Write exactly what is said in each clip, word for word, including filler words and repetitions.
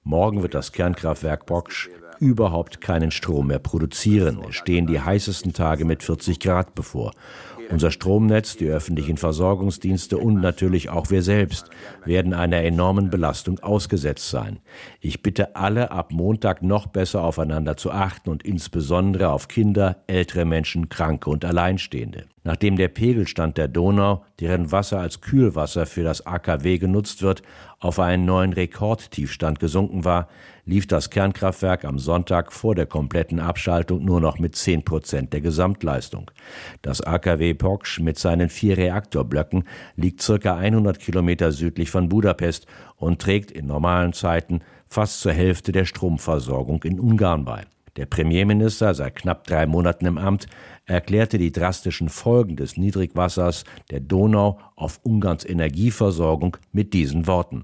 Morgen wird das Kernkraftwerk Poksh überhaupt keinen Strom mehr produzieren. Es stehen die heißesten Tage mit vierzig Grad bevor. Unser Stromnetz, die öffentlichen Versorgungsdienste und natürlich auch wir selbst werden einer enormen Belastung ausgesetzt sein. Ich bitte alle, ab Montag noch besser aufeinander zu achten und insbesondere auf Kinder, ältere Menschen, Kranke und Alleinstehende. Nachdem der Pegelstand der Donau, deren Wasser als Kühlwasser für das A K W genutzt wird, auf einen neuen Rekordtiefstand gesunken war, lief das Kernkraftwerk am Sonntag vor der kompletten Abschaltung nur noch mit zehn Prozent der Gesamtleistung. Das A K W Poksh mit seinen vier Reaktorblöcken liegt circa hundert Kilometer südlich von Budapest und trägt in normalen Zeiten fast zur Hälfte der Stromversorgung in Ungarn bei. Der Premierminister, seit knapp drei Monaten im Amt, erklärte die drastischen Folgen des Niedrigwassers der Donau auf Ungarns Energieversorgung mit diesen Worten.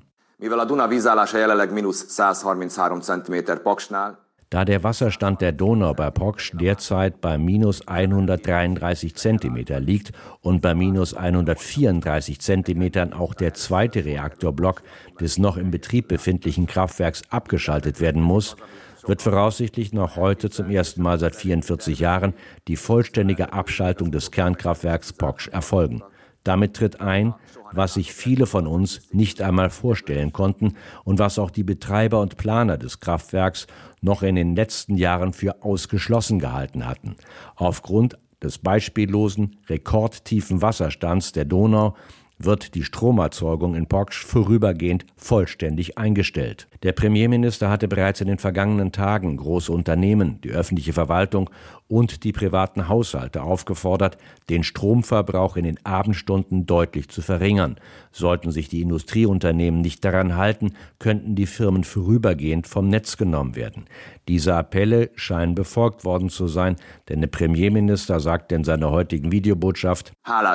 Da der Wasserstand der Donau bei Poksh derzeit bei minus hundertdreiunddreißig Zentimeter liegt und bei minus hundertvierunddreißig Zentimetern auch der zweite Reaktorblock des noch im Betrieb befindlichen Kraftwerks abgeschaltet werden muss, wird voraussichtlich noch heute zum ersten Mal seit vierundvierzig Jahren die vollständige Abschaltung des Kernkraftwerks Poksh erfolgen. Damit tritt ein, was sich viele von uns nicht einmal vorstellen konnten und was auch die Betreiber und Planer des Kraftwerks noch in den letzten Jahren für ausgeschlossen gehalten hatten. Aufgrund des beispiellosen, rekordtiefen Wasserstands der Donau wird die Stromerzeugung in Poksh vorübergehend vollständig eingestellt. Der Premierminister hatte bereits in den vergangenen Tagen große Unternehmen, die öffentliche Verwaltung und die privaten Haushalte aufgefordert, den Stromverbrauch in den Abendstunden deutlich zu verringern. Sollten sich die Industrieunternehmen nicht daran halten, könnten die Firmen vorübergehend vom Netz genommen werden. Diese Appelle scheinen befolgt worden zu sein, denn der Premierminister sagte in seiner heutigen Videobotschaft: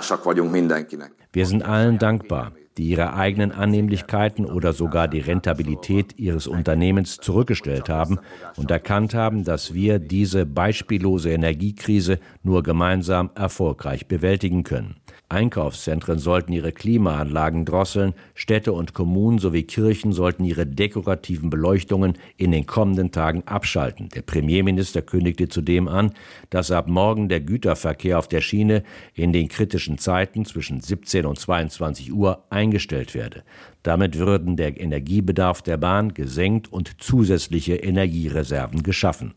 Wir sind allen dankbar, die ihre eigenen Annehmlichkeiten oder sogar die Rentabilität ihres Unternehmens zurückgestellt haben und erkannt haben, dass wir diese beispiellose Energiekrise nur gemeinsam erfolgreich bewältigen können. Einkaufszentren sollten ihre Klimaanlagen drosseln, Städte und Kommunen sowie Kirchen sollten ihre dekorativen Beleuchtungen in den kommenden Tagen abschalten. Der Premierminister kündigte zudem an, dass ab morgen der Güterverkehr auf der Schiene in den kritischen Zeiten zwischen siebzehn und zweiundzwanzig Uhr eingestellt werde. Damit würden der Energiebedarf der Bahn gesenkt und zusätzliche Energiereserven geschaffen.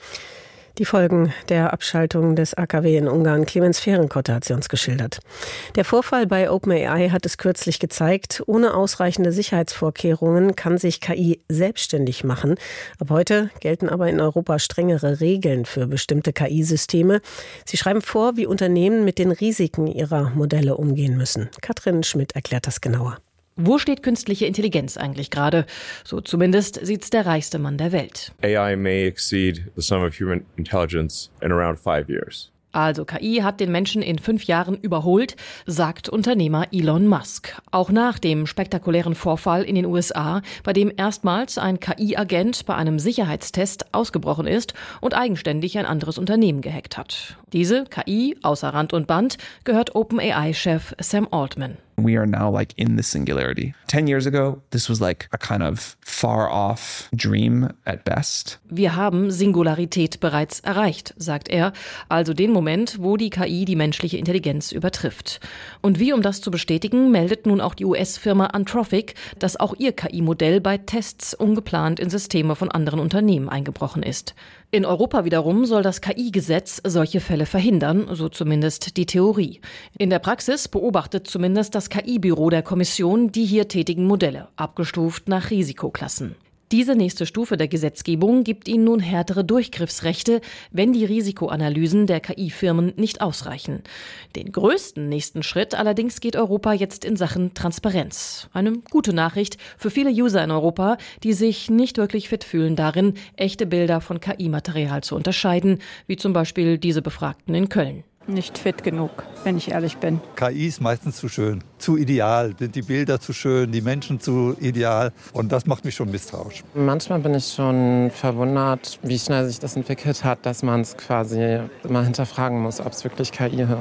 Die Folgen der Abschaltung des A K W in Ungarn. Clemens Fehrenkotter hat sie uns geschildert. Der Vorfall bei OpenAI hat es kürzlich gezeigt. Ohne ausreichende Sicherheitsvorkehrungen kann sich K I selbstständig machen. Ab heute gelten aber in Europa strengere Regeln für bestimmte K I-Systeme. Sie schreiben vor, wie Unternehmen mit den Risiken ihrer Modelle umgehen müssen. Katrin Schmidt erklärt das genauer. Wo steht künstliche Intelligenz eigentlich gerade? So zumindest sieht's der reichste Mann der Welt. A I may exceed the sum of human intelligence in around five years. Also K I hat den Menschen in fünf Jahren überholt, sagt Unternehmer Elon Musk. Auch nach dem spektakulären Vorfall in den U S A, bei dem erstmals ein K I-Agent bei einem Sicherheitstest ausgebrochen ist und eigenständig ein anderes Unternehmen gehackt hat. Diese K I, außer Rand und Band, gehört OpenAI-Chef Sam Altman. We are now like in the singularity. Ten years ago, this was like a kind of far off dream at best. Wir haben Singularität bereits erreicht, sagt er, also den Moment, wo die K I die menschliche Intelligenz übertrifft. Und wie um das zu bestätigen, meldet nun auch die U S-Firma Anthropic, dass auch ihr K I-Modell bei Tests ungeplant in Systeme von anderen Unternehmen eingebrochen ist. In Europa wiederum soll das K I-Gesetz solche Fälle verhindern, so zumindest die Theorie. In der Praxis beobachtet zumindest das K I-Büro der Kommission die hier tätigen Modelle, abgestuft nach Risikoklassen. Diese nächste Stufe der Gesetzgebung gibt ihnen nun härtere Durchgriffsrechte, wenn die Risikoanalysen der K I-Firmen nicht ausreichen. Den größten nächsten Schritt allerdings geht Europa jetzt in Sachen Transparenz. Eine gute Nachricht für viele User in Europa, die sich nicht wirklich fit fühlen darin, echte Bilder von K I-Material zu unterscheiden, wie zum Beispiel diese Befragten in Köln. Nicht fit genug, wenn ich ehrlich bin. K I ist meistens zu schön, zu ideal, sind die Bilder zu schön, die Menschen zu ideal und das macht mich schon misstrauisch. Manchmal bin ich schon verwundert, wie schnell sich das entwickelt hat, dass man es quasi mal hinterfragen muss, ob es wirklich K I ist.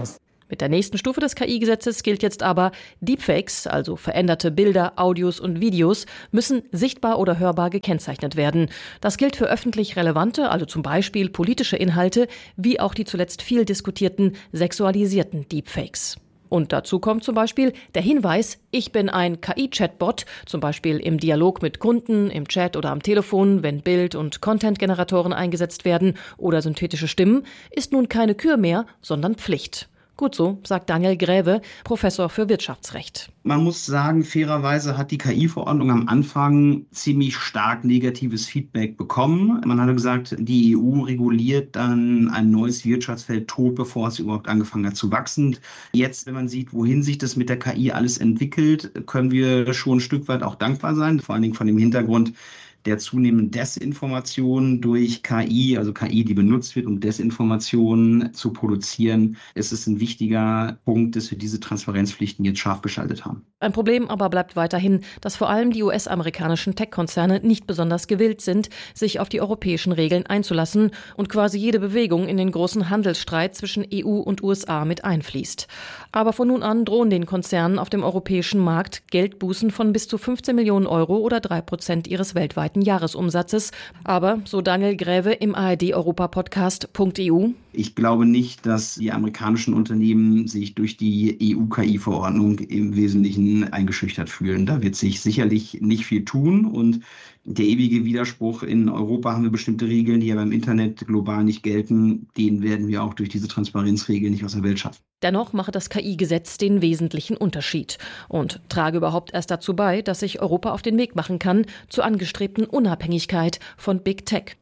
Mit der nächsten Stufe des K I-Gesetzes gilt jetzt aber, Deepfakes, also veränderte Bilder, Audios und Videos, müssen sichtbar oder hörbar gekennzeichnet werden. Das gilt für öffentlich relevante, also zum Beispiel politische Inhalte, wie auch die zuletzt viel diskutierten sexualisierten Deepfakes. Und dazu kommt zum Beispiel der Hinweis, ich bin ein K I-Chatbot, zum Beispiel im Dialog mit Kunden, im Chat oder am Telefon, wenn Bild- und Content-Generatoren eingesetzt werden oder synthetische Stimmen, ist nun keine Kür mehr, sondern Pflicht. Gut so, sagt Daniel Gräve, Professor für Wirtschaftsrecht. Man muss sagen, fairerweise hat die K I-Verordnung am Anfang ziemlich stark negatives Feedback bekommen. Man hatte gesagt, die E U reguliert dann ein neues Wirtschaftsfeld tot, bevor es überhaupt angefangen hat zu wachsen. Jetzt, wenn man sieht, wohin sich das mit der K I alles entwickelt, können wir schon ein Stück weit auch dankbar sein, vor allen Dingen von dem Hintergrund der zunehmenden Desinformation durch K I, also K I, die benutzt wird, um Desinformation zu produzieren. Es ist ein wichtiger Punkt, dass wir diese Transparenzpflichten jetzt scharf geschaltet haben. Ein Problem aber bleibt weiterhin, dass vor allem die U S-amerikanischen Tech-Konzerne nicht besonders gewillt sind, sich auf die europäischen Regeln einzulassen und quasi jede Bewegung in den großen Handelsstreit zwischen E U und U S A mit einfließt. Aber von nun an drohen den Konzernen auf dem europäischen Markt Geldbußen von bis zu fünfzehn Millionen Euro oder drei Prozent ihres weltweiten Jahresumsatzes. Aber, so Daniel Gräve im A R D-Europa-Podcast Punkt E U. Ich glaube nicht, dass die amerikanischen Unternehmen sich durch die E U-K I-Verordnung im Wesentlichen eingeschüchtert fühlen. Da wird sich sicherlich nicht viel tun und der ewige Widerspruch, in Europa haben wir bestimmte Regeln, die aber im Internet global nicht gelten, den werden wir auch durch diese Transparenzregeln nicht aus der Welt schaffen. Dennoch mache das K I-Gesetz den wesentlichen Unterschied und trage überhaupt erst dazu bei, dass sich Europa auf den Weg machen kann zur angestrebten Unabhängigkeit von Big Tech.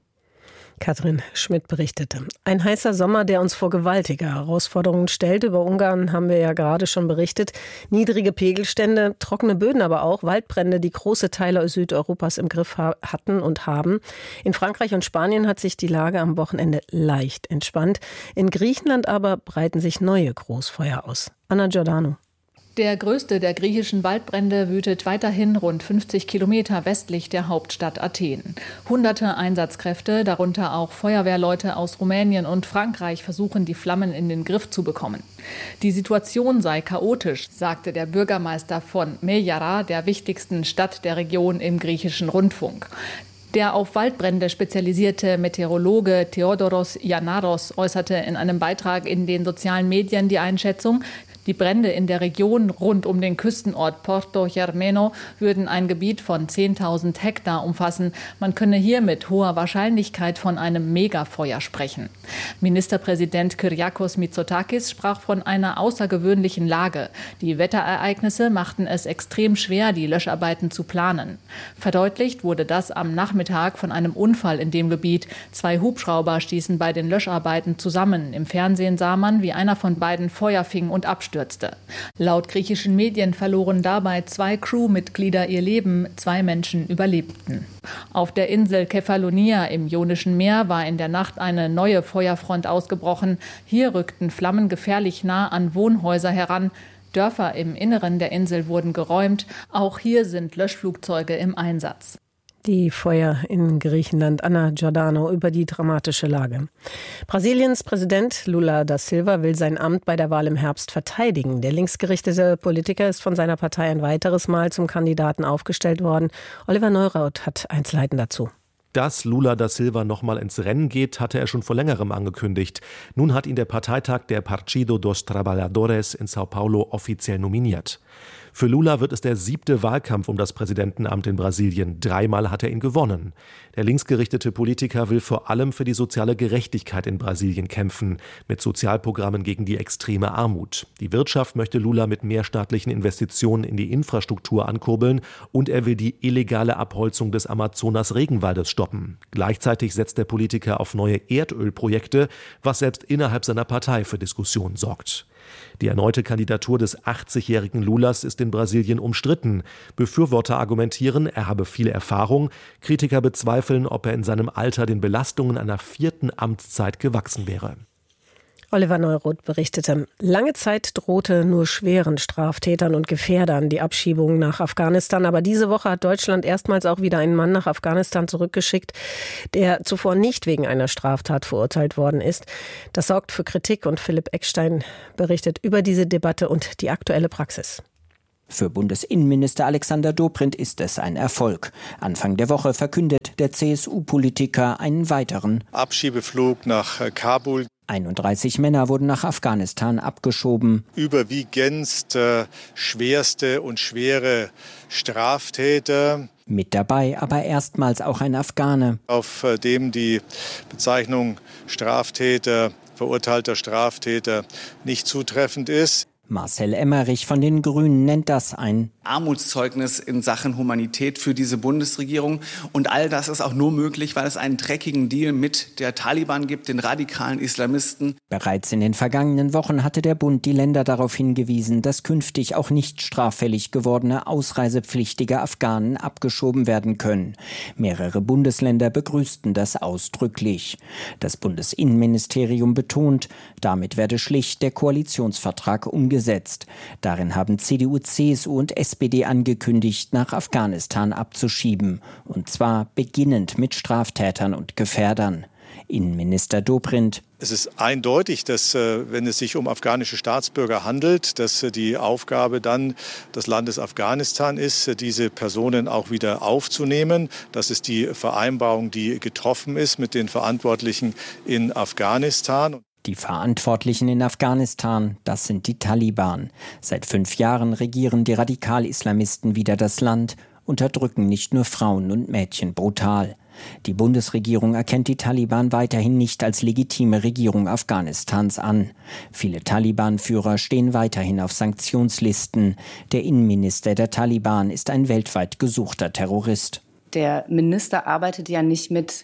Katrin Schmidt berichtete. Ein heißer Sommer, der uns vor gewaltige Herausforderungen stellt. Über Ungarn haben wir ja gerade schon berichtet. Niedrige Pegelstände, trockene Böden, aber auch Waldbrände, die große Teile Südeuropas im Griff ha- hatten und haben. In Frankreich und Spanien hat sich die Lage am Wochenende leicht entspannt. In Griechenland aber breiten sich neue Großfeuer aus. Anna Giordano. Der größte der griechischen Waldbrände wütet weiterhin rund fünfzig Kilometer westlich der Hauptstadt Athen. Hunderte Einsatzkräfte, darunter auch Feuerwehrleute aus Rumänien und Frankreich, versuchen, die Flammen in den Griff zu bekommen. Die Situation sei chaotisch, sagte der Bürgermeister von Meyara, der wichtigsten Stadt der Region, im griechischen Rundfunk. Der auf Waldbrände spezialisierte Meteorologe Theodoros Yanaros äußerte in einem Beitrag in den sozialen Medien die Einschätzung, die Brände in der Region rund um den Küstenort Porto Germeno würden ein Gebiet von zehntausend Hektar umfassen. Man könne hier mit hoher Wahrscheinlichkeit von einem Megafeuer sprechen. Ministerpräsident Kyriakos Mitsotakis sprach von einer außergewöhnlichen Lage. Die Wetterereignisse machten es extrem schwer, die Löscharbeiten zu planen. Verdeutlicht wurde das am Nachmittag von einem Unfall in dem Gebiet. Zwei Hubschrauber stießen bei den Löscharbeiten zusammen. Im Fernsehen sah man, wie einer von beiden Feuer fing und abstürzte. Laut griechischen Medien verloren dabei zwei Crewmitglieder ihr Leben, zwei Menschen überlebten. Auf der Insel Kefalonia im Ionischen Meer war in der Nacht eine neue Feuerfront ausgebrochen. Hier rückten Flammen gefährlich nah an Wohnhäuser heran. Dörfer im Inneren der Insel wurden geräumt. Auch hier sind Löschflugzeuge im Einsatz. Die Feuer in Griechenland. Anna Giordano über die dramatische Lage. Brasiliens Präsident Lula da Silva will sein Amt bei der Wahl im Herbst verteidigen. Der linksgerichtete Politiker ist von seiner Partei ein weiteres Mal zum Kandidaten aufgestellt worden. Oliver Neurath hat Einzelheiten dazu. Dass Lula da Silva nochmal ins Rennen geht, hatte er schon vor längerem angekündigt. Nun hat ihn der Parteitag der Partido dos Trabalhadores in São Paulo offiziell nominiert. Für Lula wird es der siebte Wahlkampf um das Präsidentenamt in Brasilien. Dreimal hat er ihn gewonnen. Der linksgerichtete Politiker will vor allem für die soziale Gerechtigkeit in Brasilien kämpfen, mit Sozialprogrammen gegen die extreme Armut. Die Wirtschaft möchte Lula mit mehrstaatlichen Investitionen in die Infrastruktur ankurbeln und er will die illegale Abholzung des Amazonas-Regenwaldes stoppen. Gleichzeitig setzt der Politiker auf neue Erdölprojekte, was selbst innerhalb seiner Partei für Diskussionen sorgt. Die erneute Kandidatur des achtzigjährigen Lulas ist in Brasilien umstritten. Befürworter argumentieren, er habe viel Erfahrung. Kritiker bezweifeln, ob er in seinem Alter den Belastungen einer vierten Amtszeit gewachsen wäre. Oliver Neuroth berichtete. Lange Zeit drohte nur schweren Straftätern und Gefährdern die Abschiebung nach Afghanistan. Aber diese Woche hat Deutschland erstmals auch wieder einen Mann nach Afghanistan zurückgeschickt, der zuvor nicht wegen einer Straftat verurteilt worden ist. Das sorgt für Kritik und Philipp Eckstein berichtet über diese Debatte und die aktuelle Praxis. Für Bundesinnenminister Alexander Dobrindt ist es ein Erfolg. Anfang der Woche verkündet der C S U-Politiker einen weiteren Abschiebeflug nach Kabul. einunddreißig Männer wurden nach Afghanistan abgeschoben. Überwiegend äh, schwerste und schwere Straftäter. Mit dabei aber erstmals auch ein Afghane, auf äh, dem die Bezeichnung Straftäter, verurteilter Straftäter nicht zutreffend ist. Marcel Emmerich von den Grünen nennt das ein Armutszeugnis in Sachen Humanität für diese Bundesregierung. Und all das ist auch nur möglich, weil es einen dreckigen Deal mit der Taliban gibt, den radikalen Islamisten. Bereits in den vergangenen Wochen hatte der Bund die Länder darauf hingewiesen, dass künftig auch nicht straffällig gewordene ausreisepflichtige Afghanen abgeschoben werden können. Mehrere Bundesländer begrüßten das ausdrücklich. Das Bundesinnenministerium betont, damit werde schlicht der Koalitionsvertrag umgesetzt. Darin haben C D U, C S U und S P D angekündigt, nach Afghanistan abzuschieben. Und zwar beginnend mit Straftätern und Gefährdern. Innenminister Dobrindt: Es ist eindeutig, dass, wenn es sich um afghanische Staatsbürger handelt, dass die Aufgabe dann des Landes Afghanistan ist, diese Personen auch wieder aufzunehmen. Das ist die Vereinbarung, die getroffen ist mit den Verantwortlichen in Afghanistan. Die Verantwortlichen in Afghanistan, das sind die Taliban. Seit fünf Jahren regieren die Radikal-Islamisten wieder das Land, unterdrücken nicht nur Frauen und Mädchen brutal. Die Bundesregierung erkennt die Taliban weiterhin nicht als legitime Regierung Afghanistans an. Viele Taliban-Führer stehen weiterhin auf Sanktionslisten. Der Innenminister der Taliban ist ein weltweit gesuchter Terrorist. Der Minister arbeitet ja nicht mit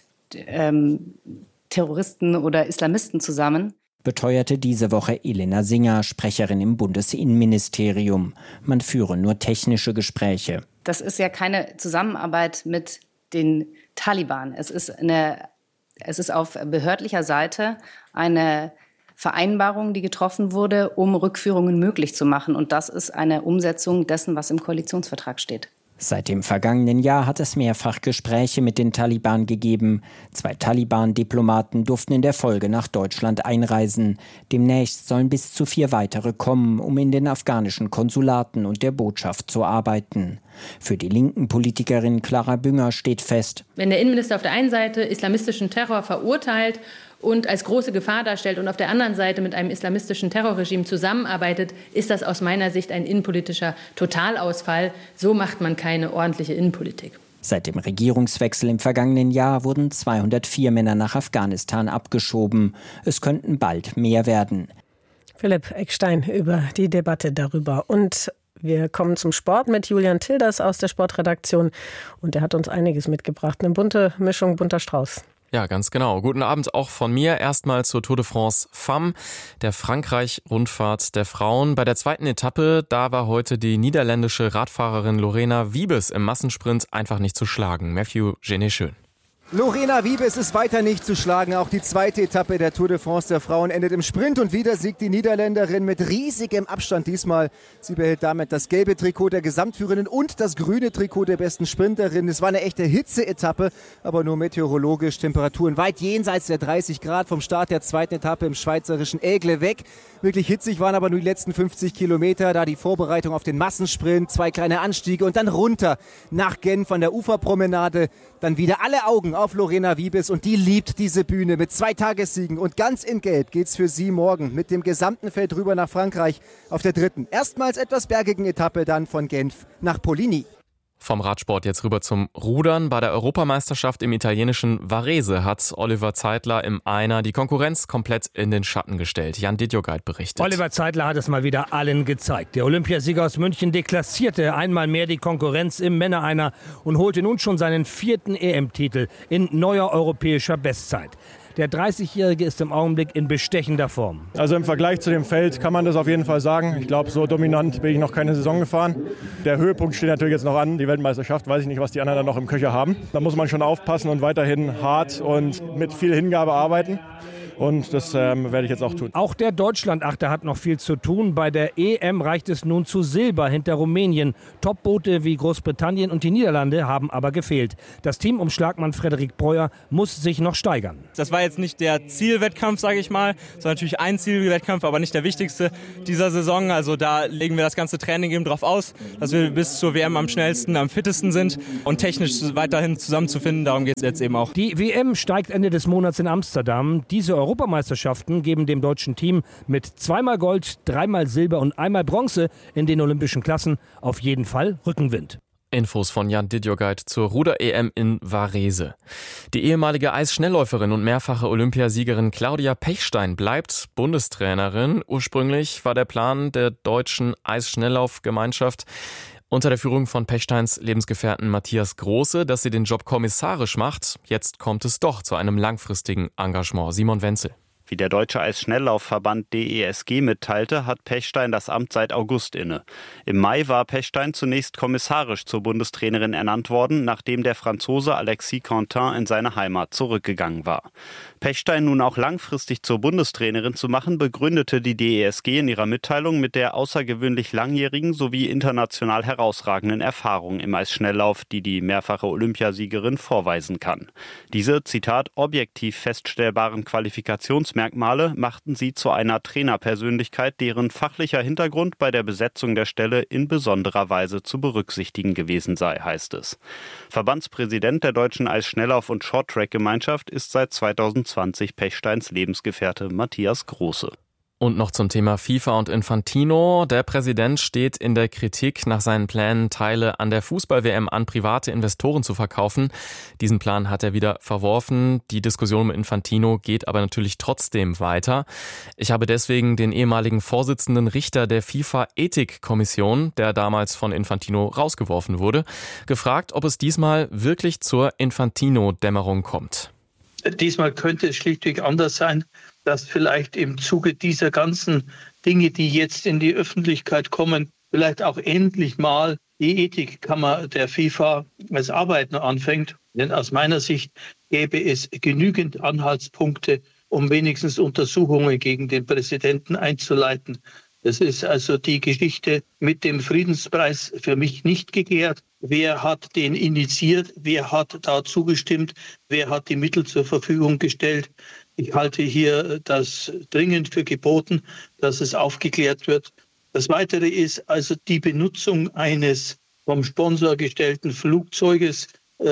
ähm Terroristen oder Islamisten zusammen, beteuerte diese Woche Elena Singer, Sprecherin im Bundesinnenministerium. Man führe nur technische Gespräche. Das ist ja keine Zusammenarbeit mit den Taliban. Es ist, eine, es ist auf behördlicher Seite eine Vereinbarung, die getroffen wurde, um Rückführungen möglich zu machen. Und das ist eine Umsetzung dessen, was im Koalitionsvertrag steht. Seit dem vergangenen Jahr hat es mehrfach Gespräche mit den Taliban gegeben. Zwei Taliban-Diplomaten durften in der Folge nach Deutschland einreisen. Demnächst sollen bis zu vier weitere kommen, um in den afghanischen Konsulaten und der Botschaft zu arbeiten. Für die linken Politikerin Clara Bünger steht fest: Wenn der Innenminister auf der einen Seite islamistischen Terror verurteilt und als große Gefahr darstellt und auf der anderen Seite mit einem islamistischen Terrorregime zusammenarbeitet, ist das aus meiner Sicht ein innenpolitischer Totalausfall. So macht man keine ordentliche Innenpolitik. Seit dem Regierungswechsel im vergangenen Jahr wurden zweihundertvier Männer nach Afghanistan abgeschoben. Es könnten bald mehr werden. Philipp Eckstein über die Debatte darüber. Und wir kommen zum Sport mit Julian Tilders aus der Sportredaktion. Und er hat uns einiges mitgebracht. Eine bunte Mischung, bunter Strauß. Ja, ganz genau. Guten Abend auch von mir. Erstmal zur Tour de France Femme, der Frankreich-Rundfahrt der Frauen. Bei der zweiten Etappe, da war heute die niederländische Radfahrerin Lorena Wiebes im Massensprint einfach nicht zu schlagen. Matthew Genet-Schön. Lorena Wiebes ist weiter nicht zu schlagen. Auch die zweite Etappe der Tour de France der Frauen endet im Sprint. Und wieder siegt die Niederländerin mit riesigem Abstand diesmal. Sie behält damit das gelbe Trikot der Gesamtführenden und das grüne Trikot der besten Sprinterin. Es war eine echte Hitze-Etappe, aber nur meteorologisch. Temperaturen weit jenseits der dreißig Grad vom Start der zweiten Etappe im schweizerischen Aigle weg. Wirklich hitzig waren aber nur die letzten fünfzig Kilometer, da die Vorbereitung auf den Massensprint, zwei kleine Anstiege und dann runter nach Genf an der Uferpromenade. Dann wieder alle Augen auf Lorena Wiebes und die liebt diese Bühne mit zwei Tagessiegen. Und ganz in Gelb geht's für sie morgen mit dem gesamten Feld rüber nach Frankreich auf der dritten, erstmals etwas bergigen Etappe dann von Genf nach Poligny. Vom Radsport jetzt rüber zum Rudern. Bei der Europameisterschaft im italienischen Varese hat Oliver Zeitler im Einer die Konkurrenz komplett in den Schatten gestellt. Jan Dittjogait berichtet. Oliver Zeitler hat es mal wieder allen gezeigt. Der Olympiasieger aus München deklassierte einmal mehr die Konkurrenz im Männer-Einer und holte nun schon seinen vierten E M-Titel in neuer europäischer Bestzeit. Der dreißigjährige ist im Augenblick in bestechender Form. Also im Vergleich zu dem Feld kann man das auf jeden Fall sagen. Ich glaube, so dominant bin ich noch keine Saison gefahren. Der Höhepunkt steht natürlich jetzt noch an, die Weltmeisterschaft. Weiß ich nicht, was die anderen dann noch im Köcher haben. Da muss man schon aufpassen und weiterhin hart und mit viel Hingabe arbeiten. und das ähm, werde ich jetzt auch tun. Auch der Deutschlandachter hat noch viel zu tun. Bei der E M reicht es nun zu Silber hinter Rumänien. Topboote wie Großbritannien und die Niederlande haben aber gefehlt. Das Team um Schlagmann Frederik Breuer muss sich noch steigern. Das war jetzt nicht der Zielwettkampf, sage ich mal. Das war natürlich ein Zielwettkampf, aber nicht der wichtigste dieser Saison. Also da legen wir das ganze Training eben drauf aus, dass wir bis zur W M am schnellsten, am fittesten sind und technisch weiterhin zusammenzufinden. Darum geht es jetzt eben auch. Die W M steigt Ende des Monats in Amsterdam. Diese Europameisterschaften geben dem deutschen Team mit zweimal Gold, dreimal Silber und einmal Bronze in den olympischen Klassen auf jeden Fall Rückenwind. Infos von Jan Didjogait zur Ruder-E M in Varese. Die ehemalige Eisschnellläuferin und mehrfache Olympiasiegerin Claudia Pechstein bleibt Bundestrainerin. Ursprünglich war der Plan der deutschen Eisschnelllaufgemeinschaft unter der Führung von Pechsteins Lebensgefährten Matthias Große, dass sie den Job kommissarisch macht. Jetzt kommt es doch zu einem langfristigen Engagement. Simon Wenzel. Wie der Deutsche Eisschnelllaufverband D E S G mitteilte, hat Pechstein das Amt seit August inne. Im Mai war Pechstein zunächst kommissarisch zur Bundestrainerin ernannt worden, nachdem der Franzose Alexis Quentin in seine Heimat zurückgegangen war. Pechstein nun auch langfristig zur Bundestrainerin zu machen, begründete die D E S G in ihrer Mitteilung mit der außergewöhnlich langjährigen sowie international herausragenden Erfahrung im Eisschnelllauf, die die mehrfache Olympiasiegerin vorweisen kann. Diese, Zitat, objektiv feststellbaren Qualifikationsmerkmale Merkmale machten sie zu einer Trainerpersönlichkeit, deren fachlicher Hintergrund bei der Besetzung der Stelle in besonderer Weise zu berücksichtigen gewesen sei, heißt es. Verbandspräsident der Deutschen Eisschnelllauf- und Shorttrack-Gemeinschaft ist seit zweitausendzwanzig Pechsteins Lebensgefährte Matthias Große. Und noch zum Thema FIFA und Infantino. Der Präsident steht in der Kritik nach seinen Plänen, Teile an der Fußball-W M an private Investoren zu verkaufen. Diesen Plan hat er wieder verworfen. Die Diskussion mit Infantino geht aber natürlich trotzdem weiter. Ich habe deswegen den ehemaligen Vorsitzenden Richter der FIFA-Ethik-Kommission, der damals von Infantino rausgeworfen wurde, gefragt, ob es diesmal wirklich zur Infantino-Dämmerung kommt. Diesmal könnte es schlichtweg anders sein, dass vielleicht im Zuge dieser ganzen Dinge, die jetzt in die Öffentlichkeit kommen, vielleicht auch endlich mal die Ethikkammer der FIFA als Arbeiten anfängt. Denn aus meiner Sicht gäbe es genügend Anhaltspunkte, um wenigstens Untersuchungen gegen den Präsidenten einzuleiten. Das ist also die Geschichte mit dem Friedenspreis für mich nicht geklärt. Wer hat den initiiert? Wer hat da zugestimmt? Wer hat die Mittel zur Verfügung gestellt? Ich halte hier das dringend für geboten, dass es aufgeklärt wird. Das Weitere ist also die Benutzung eines vom Sponsor gestellten Flugzeuges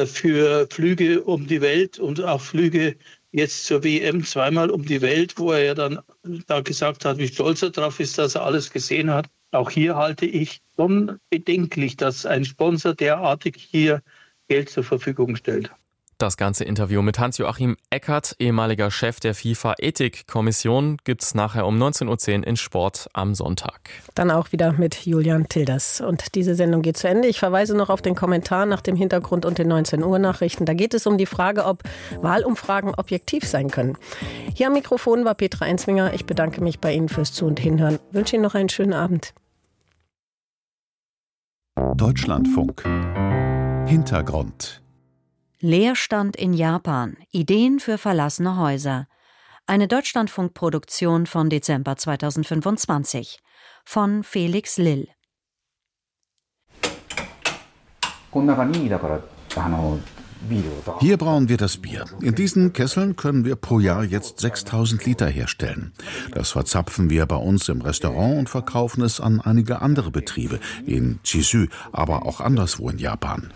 für Flüge um die Welt und auch Flüge jetzt zur W M zweimal um die Welt, wo er ja dann da gesagt hat, wie stolz er drauf ist, dass er alles gesehen hat. Auch hier halte ich schon bedenklich, dass ein Sponsor derartig hier Geld zur Verfügung stellt. Das ganze Interview mit Hans-Joachim Eckert, ehemaliger Chef der FIFA-Ethik-Kommission, gibt's nachher um neunzehn Uhr zehn in Sport am Sonntag. Dann auch wieder mit Julian Tilders. Und diese Sendung geht zu Ende. Ich verweise noch auf den Kommentar nach dem Hintergrund und den neunzehn Uhr Nachrichten. Da geht es um die Frage, ob Wahlumfragen objektiv sein können. Hier am Mikrofon war Petra Ensminger. Ich bedanke mich bei Ihnen fürs Zu- und Hinhören. Ich wünsche Ihnen noch einen schönen Abend. Deutschlandfunk. Hintergrund. Leerstand in Japan. Ideen für verlassene Häuser. Eine Deutschlandfunk-Produktion von Dezember zweitausendfünfundzwanzig. Von Felix Lill. Hier brauen wir das Bier. In diesen Kesseln können wir pro Jahr jetzt sechstausend Liter herstellen. Das verzapfen wir bei uns im Restaurant und verkaufen es an einige andere Betriebe, in Chisu, aber auch anderswo in Japan.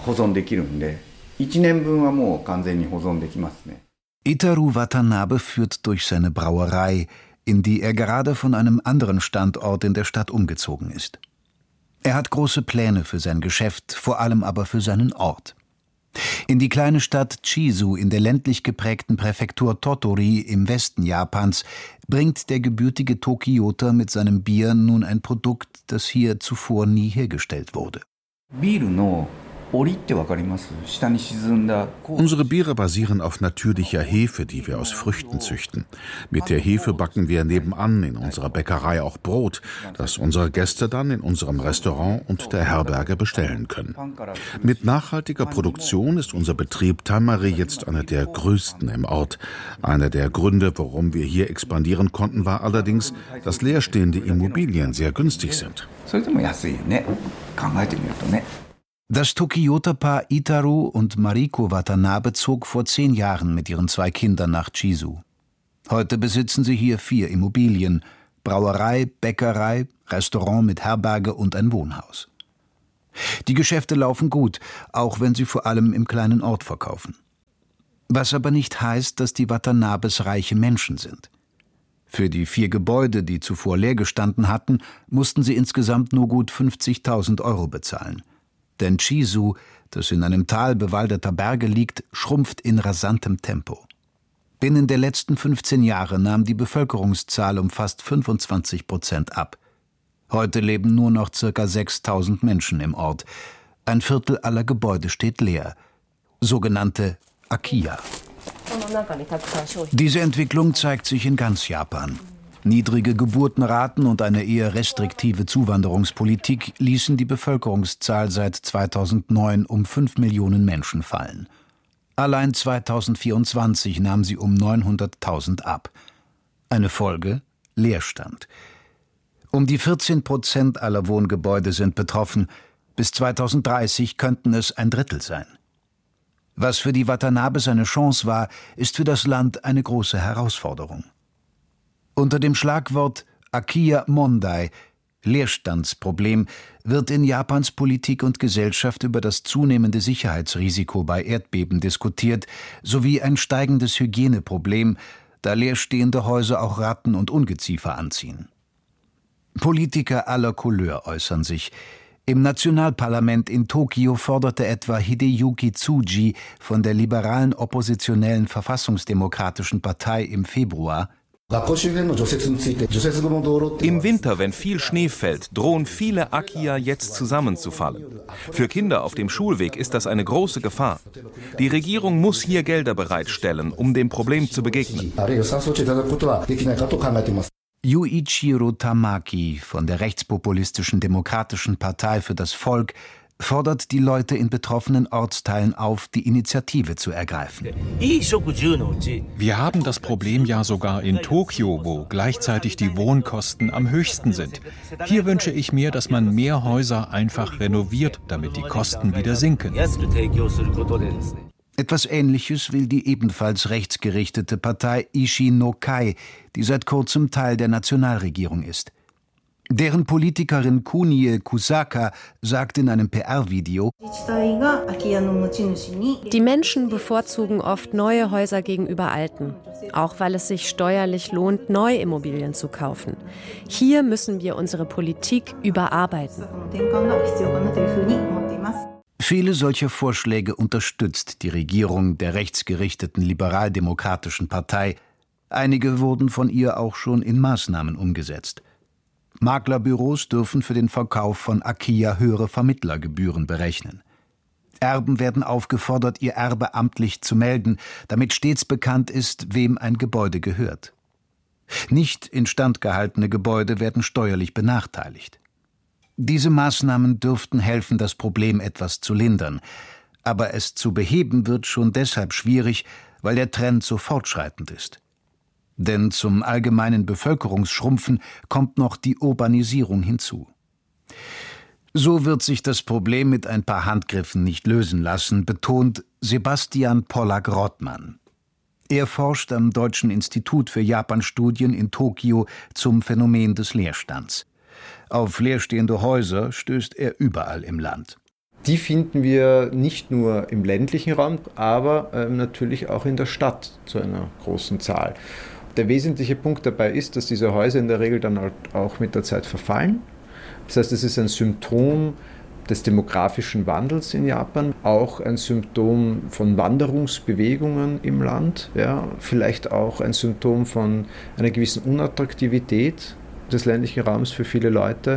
Itaru Watanabe führt durch seine Brauerei, in die er gerade von einem anderen Standort in der Stadt umgezogen ist. Er hat große Pläne für sein Geschäft, vor allem aber für seinen Ort. In die kleine Stadt Chizu in der ländlich geprägten Präfektur Tottori im Westen Japans bringt der gebürtige Tokioter mit seinem Bier nun ein Produkt, das hier zuvor nie hergestellt wurde. Unsere Biere basieren auf natürlicher Hefe, die wir aus Früchten züchten. Mit der Hefe backen wir nebenan in unserer Bäckerei auch Brot, das unsere Gäste dann in unserem Restaurant und der Herberge bestellen können. Mit nachhaltiger Produktion ist unser Betrieb Taimari jetzt einer der größten im Ort. Einer der Gründe, warum wir hier expandieren konnten, war allerdings, dass leerstehende Immobilien sehr günstig sind. Das Tokioter-Paar Itaru und Mariko Watanabe zog vor zehn Jahren mit ihren zwei Kindern nach Chizu. Heute besitzen sie hier vier Immobilien: Brauerei, Bäckerei, Restaurant mit Herberge und ein Wohnhaus. Die Geschäfte laufen gut, auch wenn sie vor allem im kleinen Ort verkaufen. Was aber nicht heißt, dass die Watanabes reiche Menschen sind. Für die vier Gebäude, die zuvor leer gestanden hatten, mussten sie insgesamt nur gut fünfzigtausend Euro bezahlen. Denn Chizu, das in einem Tal bewaldeter Berge liegt, schrumpft in rasantem Tempo. Binnen der letzten fünfzehn Jahre nahm die Bevölkerungszahl um fast fünfundzwanzig Prozent ab. Heute leben nur noch ca. sechstausend Menschen im Ort. Ein Viertel aller Gebäude steht leer. Sogenannte Akiya. Diese Entwicklung zeigt sich in ganz Japan. Niedrige Geburtenraten und eine eher restriktive Zuwanderungspolitik ließen die Bevölkerungszahl seit zweitausendneun um fünf Millionen Menschen fallen. Allein zweitausendvierundzwanzig nahm sie um neunhunderttausend ab. Eine Folge: Leerstand. Um die vierzehn Prozent aller Wohngebäude sind betroffen. Bis zweitausenddreißig könnten es ein Drittel sein. Was für die Watanabes eine Chance war, ist für das Land eine große Herausforderung. Unter dem Schlagwort Akiya Mondai, Leerstandsproblem, wird in Japans Politik und Gesellschaft über das zunehmende Sicherheitsrisiko bei Erdbeben diskutiert, sowie ein steigendes Hygieneproblem, da leerstehende Häuser auch Ratten und Ungeziefer anziehen. Politiker aller Couleur äußern sich. Im Nationalparlament in Tokio forderte etwa Hideyuki Tsuji von der liberalen oppositionellen Verfassungsdemokratischen Partei im Februar: Im Winter, wenn viel Schnee fällt, drohen viele Akiya jetzt zusammenzufallen. Für Kinder auf dem Schulweg ist das eine große Gefahr. Die Regierung muss hier Gelder bereitstellen, um dem Problem zu begegnen. Yuichiro Tamaki von der rechtspopulistischen Demokratischen Partei für das Volk fordert die Leute in betroffenen Ortsteilen auf, die Initiative zu ergreifen. Wir haben das Problem ja sogar in Tokio, wo gleichzeitig die Wohnkosten am höchsten sind. Hier wünsche ich mir, dass man mehr Häuser einfach renoviert, damit die Kosten wieder sinken. Etwas Ähnliches will die ebenfalls rechtsgerichtete Partei Ishi no Kai, die seit kurzem Teil der Nationalregierung ist. Deren Politikerin Kunie Kusaka sagt in einem P R-Video: Die Menschen bevorzugen oft neue Häuser gegenüber alten, auch weil es sich steuerlich lohnt, neue Immobilien zu kaufen. Hier müssen wir unsere Politik überarbeiten. Viele solcher Vorschläge unterstützt die Regierung der rechtsgerichteten liberaldemokratischen Partei. Einige wurden von ihr auch schon in Maßnahmen umgesetzt. Maklerbüros dürfen für den Verkauf von Akiya höhere Vermittlergebühren berechnen. Erben werden aufgefordert, ihr Erbe amtlich zu melden, damit stets bekannt ist, wem ein Gebäude gehört. Nicht instand gehaltene Gebäude werden steuerlich benachteiligt. Diese Maßnahmen dürften helfen, das Problem etwas zu lindern. Aber es zu beheben wird schon deshalb schwierig, weil der Trend so fortschreitend ist. Denn zum allgemeinen Bevölkerungsschrumpfen kommt noch die Urbanisierung hinzu. So wird sich das Problem mit ein paar Handgriffen nicht lösen lassen, betont Sebastian Pollack-Rottmann. Er forscht am Deutschen Institut für Japanstudien in Tokio zum Phänomen des Leerstands. Auf leerstehende Häuser stößt er überall im Land. Die finden wir nicht nur im ländlichen Raum, aber äh, natürlich auch in der Stadt zu einer großen Zahl. Der wesentliche Punkt dabei ist, dass diese Häuser in der Regel dann halt auch mit der Zeit verfallen. Das heißt, es ist ein Symptom des demografischen Wandels in Japan, auch ein Symptom von Wanderungsbewegungen im Land, ja, vielleicht auch ein Symptom von einer gewissen Unattraktivität des ländlichen Raums für viele Leute.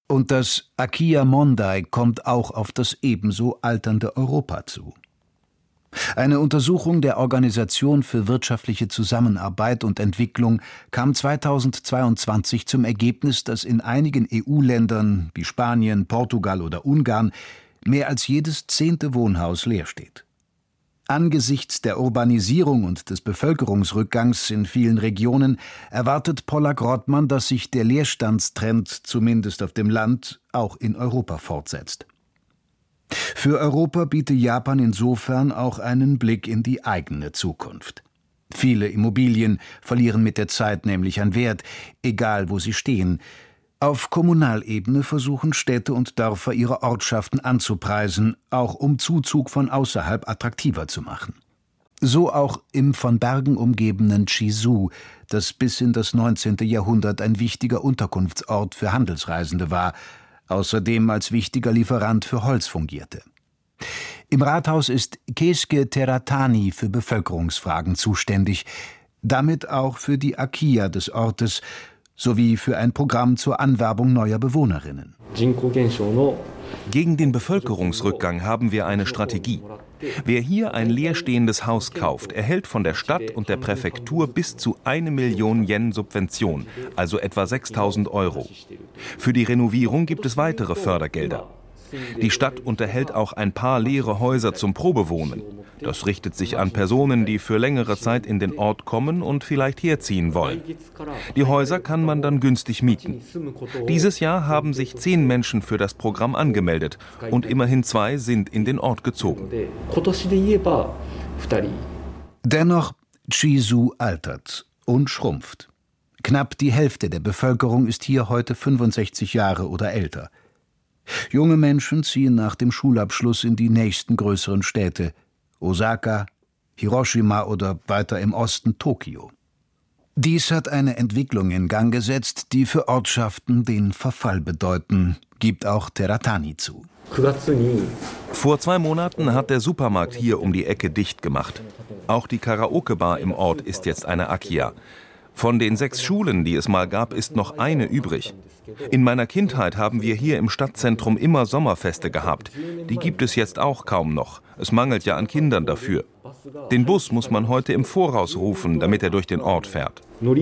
Und das Akia Mondai kommt auch auf das ebenso alternde Europa zu. Eine Untersuchung der Organisation für wirtschaftliche Zusammenarbeit und Entwicklung kam zweitausendzweiundzwanzig zum Ergebnis, dass in einigen E U-Ländern wie Spanien, Portugal oder Ungarn mehr als jedes zehnte Wohnhaus leer steht. Angesichts der Urbanisierung und des Bevölkerungsrückgangs in vielen Regionen erwartet Pollack-Rottmann, dass sich der Leerstandstrend zumindest auf dem Land auch in Europa fortsetzt. Für Europa bietet Japan insofern auch einen Blick in die eigene Zukunft. Viele Immobilien verlieren mit der Zeit nämlich an Wert, egal wo sie stehen. Auf Kommunalebene versuchen Städte und Dörfer ihre Ortschaften anzupreisen, auch um Zuzug von außerhalb attraktiver zu machen. So auch im von Bergen umgebenen Chisu, das bis in das neunzehnte Jahrhundert ein wichtiger Unterkunftsort für Handelsreisende war, außerdem als wichtiger Lieferant für Holz fungierte. Im Rathaus ist Keisuke Teratani für Bevölkerungsfragen zuständig, damit auch für die Akia des Ortes sowie für ein Programm zur Anwerbung neuer Bewohnerinnen. Gegen den Bevölkerungsrückgang haben wir eine Strategie. Wer hier ein leerstehendes Haus kauft, erhält von der Stadt und der Präfektur bis zu eine Million Yen Subvention, also etwa sechstausend Euro. Für die Renovierung gibt es weitere Fördergelder. Die Stadt unterhält auch ein paar leere Häuser zum Probewohnen. Das richtet sich an Personen, die für längere Zeit in den Ort kommen und vielleicht herziehen wollen. Die Häuser kann man dann günstig mieten. Dieses Jahr haben sich zehn Menschen für das Programm angemeldet und immerhin zwei sind in den Ort gezogen. Dennoch, Chisu altert und schrumpft. Knapp die Hälfte der Bevölkerung ist hier heute fünfundsechzig Jahre oder älter. Junge Menschen ziehen nach dem Schulabschluss in die nächsten größeren Städte, Osaka, Hiroshima oder weiter im Osten Tokio. Dies hat eine Entwicklung in Gang gesetzt, die für Ortschaften den Verfall bedeuten, gibt auch Teratani zu. Vor zwei Monaten hat der Supermarkt hier um die Ecke dicht gemacht. Auch die Karaoke-Bar im Ort ist jetzt eine Akia. Von den sechs Schulen, die es mal gab, ist noch eine übrig. In meiner Kindheit haben wir hier im Stadtzentrum immer Sommerfeste gehabt. Die gibt es jetzt auch kaum noch. Es mangelt ja an Kindern dafür. Den Bus muss man heute im Voraus rufen, damit er durch den Ort fährt.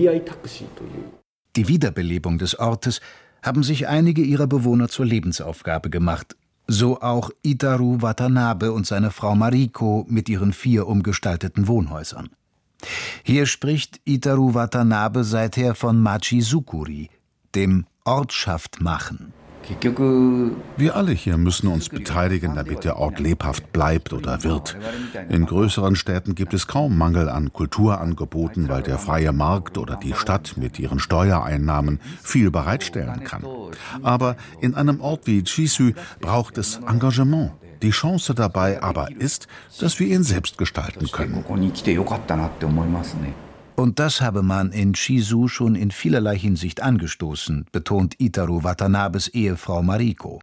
Die Wiederbelebung des Ortes haben sich einige ihrer Bewohner zur Lebensaufgabe gemacht. So auch Itaru Watanabe und seine Frau Mariko mit ihren vier umgestalteten Wohnhäusern. Hier spricht Itaru Watanabe seither von Machizukuri, dem Ortschaft machen. Wir alle hier müssen uns beteiligen, damit der Ort lebhaft bleibt oder wird. In größeren Städten gibt es kaum Mangel an Kulturangeboten, weil der freie Markt oder die Stadt mit ihren Steuereinnahmen viel bereitstellen kann. Aber in einem Ort wie Chisu braucht es Engagement. Die Chance dabei aber ist, dass wir ihn selbst gestalten können. Und das habe man in Chisu schon in vielerlei Hinsicht angestoßen, betont Itaru Watanabes Ehefrau Mariko.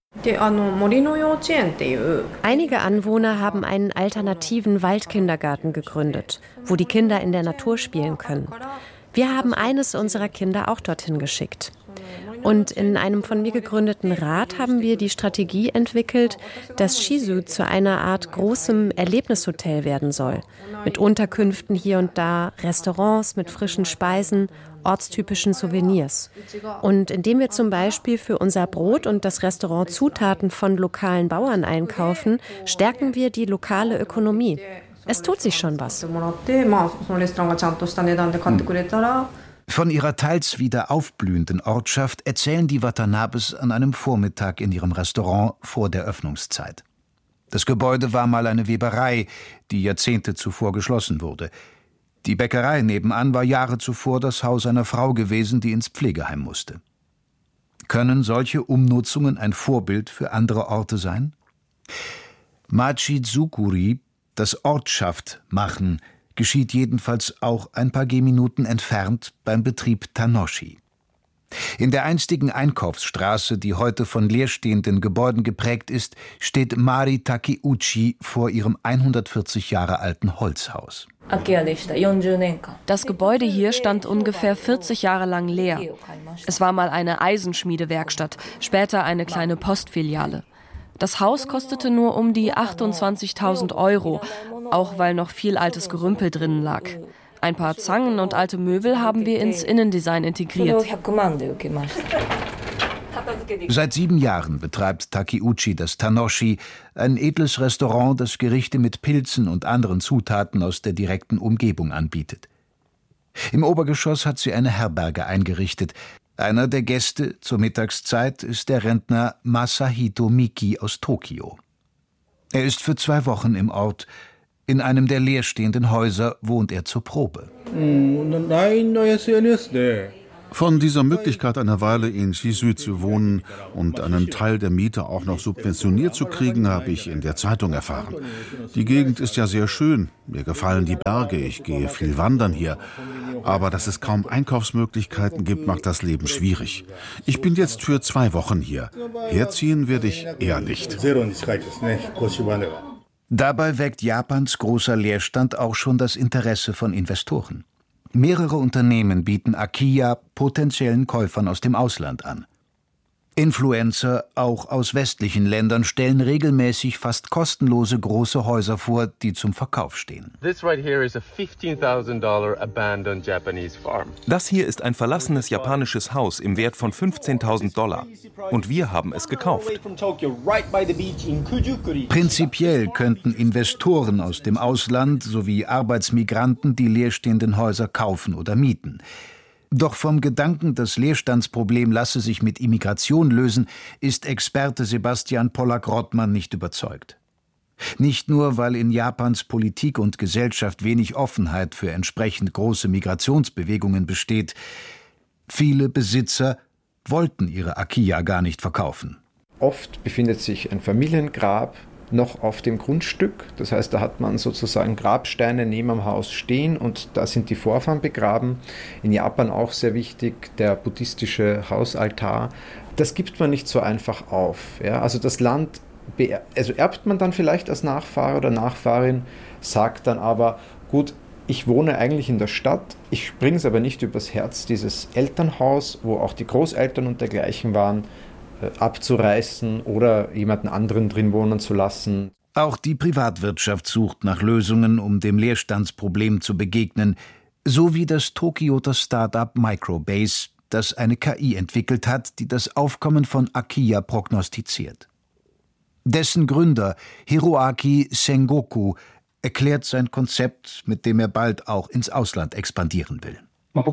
Einige Anwohner haben einen alternativen Waldkindergarten gegründet, wo die Kinder in der Natur spielen können. Wir haben eines unserer Kinder auch dorthin geschickt. Und in einem von mir gegründeten Rat haben wir die Strategie entwickelt, dass Chisu zu einer Art großem Erlebnishotel werden soll. Mit Unterkünften hier und da, Restaurants mit frischen Speisen, ortstypischen Souvenirs. Und indem wir zum Beispiel für unser Brot und das Restaurant Zutaten von lokalen Bauern einkaufen, stärken wir die lokale Ökonomie. Es tut sich schon was. Von ihrer teils wieder aufblühenden Ortschaft erzählen die Watanabes an einem Vormittag in ihrem Restaurant vor der Öffnungszeit. Das Gebäude war mal eine Weberei, die Jahrzehnte zuvor geschlossen wurde. Die Bäckerei nebenan war Jahre zuvor das Haus einer Frau gewesen, die ins Pflegeheim musste. Können solche Umnutzungen ein Vorbild für andere Orte sein? Machizukuri, das Ortschaft machen, geschieht jedenfalls auch ein paar Gehminuten entfernt beim Betrieb Tanoshi. In der einstigen Einkaufsstraße, die heute von leerstehenden Gebäuden geprägt ist, steht Mari Takeuchi vor ihrem hundertvierzig Jahre alten Holzhaus. Das Gebäude hier stand ungefähr vierzig Jahre lang leer. Es war mal eine Eisenschmiedewerkstatt, später eine kleine Postfiliale. Das Haus kostete nur um die achtundzwanzigtausend Euro, auch weil noch viel altes Gerümpel drinnen lag. Ein paar Zangen und alte Möbel haben wir ins Innendesign integriert. Seit sieben Jahren betreibt Takeuchi das Tanoshi, ein edles Restaurant, das Gerichte mit Pilzen und anderen Zutaten aus der direkten Umgebung anbietet. Im Obergeschoss hat sie eine Herberge eingerichtet. Einer der Gäste zur Mittagszeit ist der Rentner Masahito Miki aus Tokio. Er ist für zwei Wochen im Ort. In einem der leerstehenden Häuser wohnt er zur Probe. Von dieser Möglichkeit, eine Weile in Chisui zu wohnen und einen Teil der Miete auch noch subventioniert zu kriegen, habe ich in der Zeitung erfahren. Die Gegend ist ja sehr schön. Mir gefallen die Berge. Ich gehe viel wandern hier. Aber dass es kaum Einkaufsmöglichkeiten gibt, macht das Leben schwierig. Ich bin jetzt für zwei Wochen hier. Herziehen werde ich eher nicht. Dabei weckt Japans großer Leerstand auch schon das Interesse von Investoren. Mehrere Unternehmen bieten Akiya potenziellen Käufern aus dem Ausland an. Influencer, auch aus westlichen Ländern, stellen regelmäßig fast kostenlose große Häuser vor, die zum Verkauf stehen. Das hier ist ein verlassenes japanisches Haus im Wert von fünfzehntausend Dollar. Und wir haben es gekauft. Prinzipiell könnten Investoren aus dem Ausland sowie Arbeitsmigranten die leerstehenden Häuser kaufen oder mieten. Doch vom Gedanken, das Leerstandsproblem lasse sich mit Immigration lösen, ist Experte Sebastian Pollack-Rottmann nicht überzeugt. Nicht nur, weil in Japans Politik und Gesellschaft wenig Offenheit für entsprechend große Migrationsbewegungen besteht. Viele Besitzer wollten ihre Akiya gar nicht verkaufen. Oft befindet sich ein Familiengrab noch auf dem Grundstück. Das heißt, da hat man sozusagen Grabsteine neben dem Haus stehen und da sind die Vorfahren begraben. In Japan auch sehr wichtig, der buddhistische Hausaltar. Das gibt man nicht so einfach auf. Ja? Also das Land be- also erbt man dann vielleicht als Nachfahre oder Nachfahrin, sagt dann aber, gut, ich wohne eigentlich in der Stadt, ich bringe es aber nicht übers Herz, dieses Elternhaus, wo auch die Großeltern und dergleichen waren, abzureißen oder jemanden anderen drin wohnen zu lassen. Auch die Privatwirtschaft sucht nach Lösungen, um dem Leerstandsproblem zu begegnen, so wie das Tokioter Start-up Microbase, das eine K I entwickelt hat, die das Aufkommen von Akiya prognostiziert. Dessen Gründer, Hiroaki Sengoku, erklärt sein Konzept, mit dem er bald auch ins Ausland expandieren will.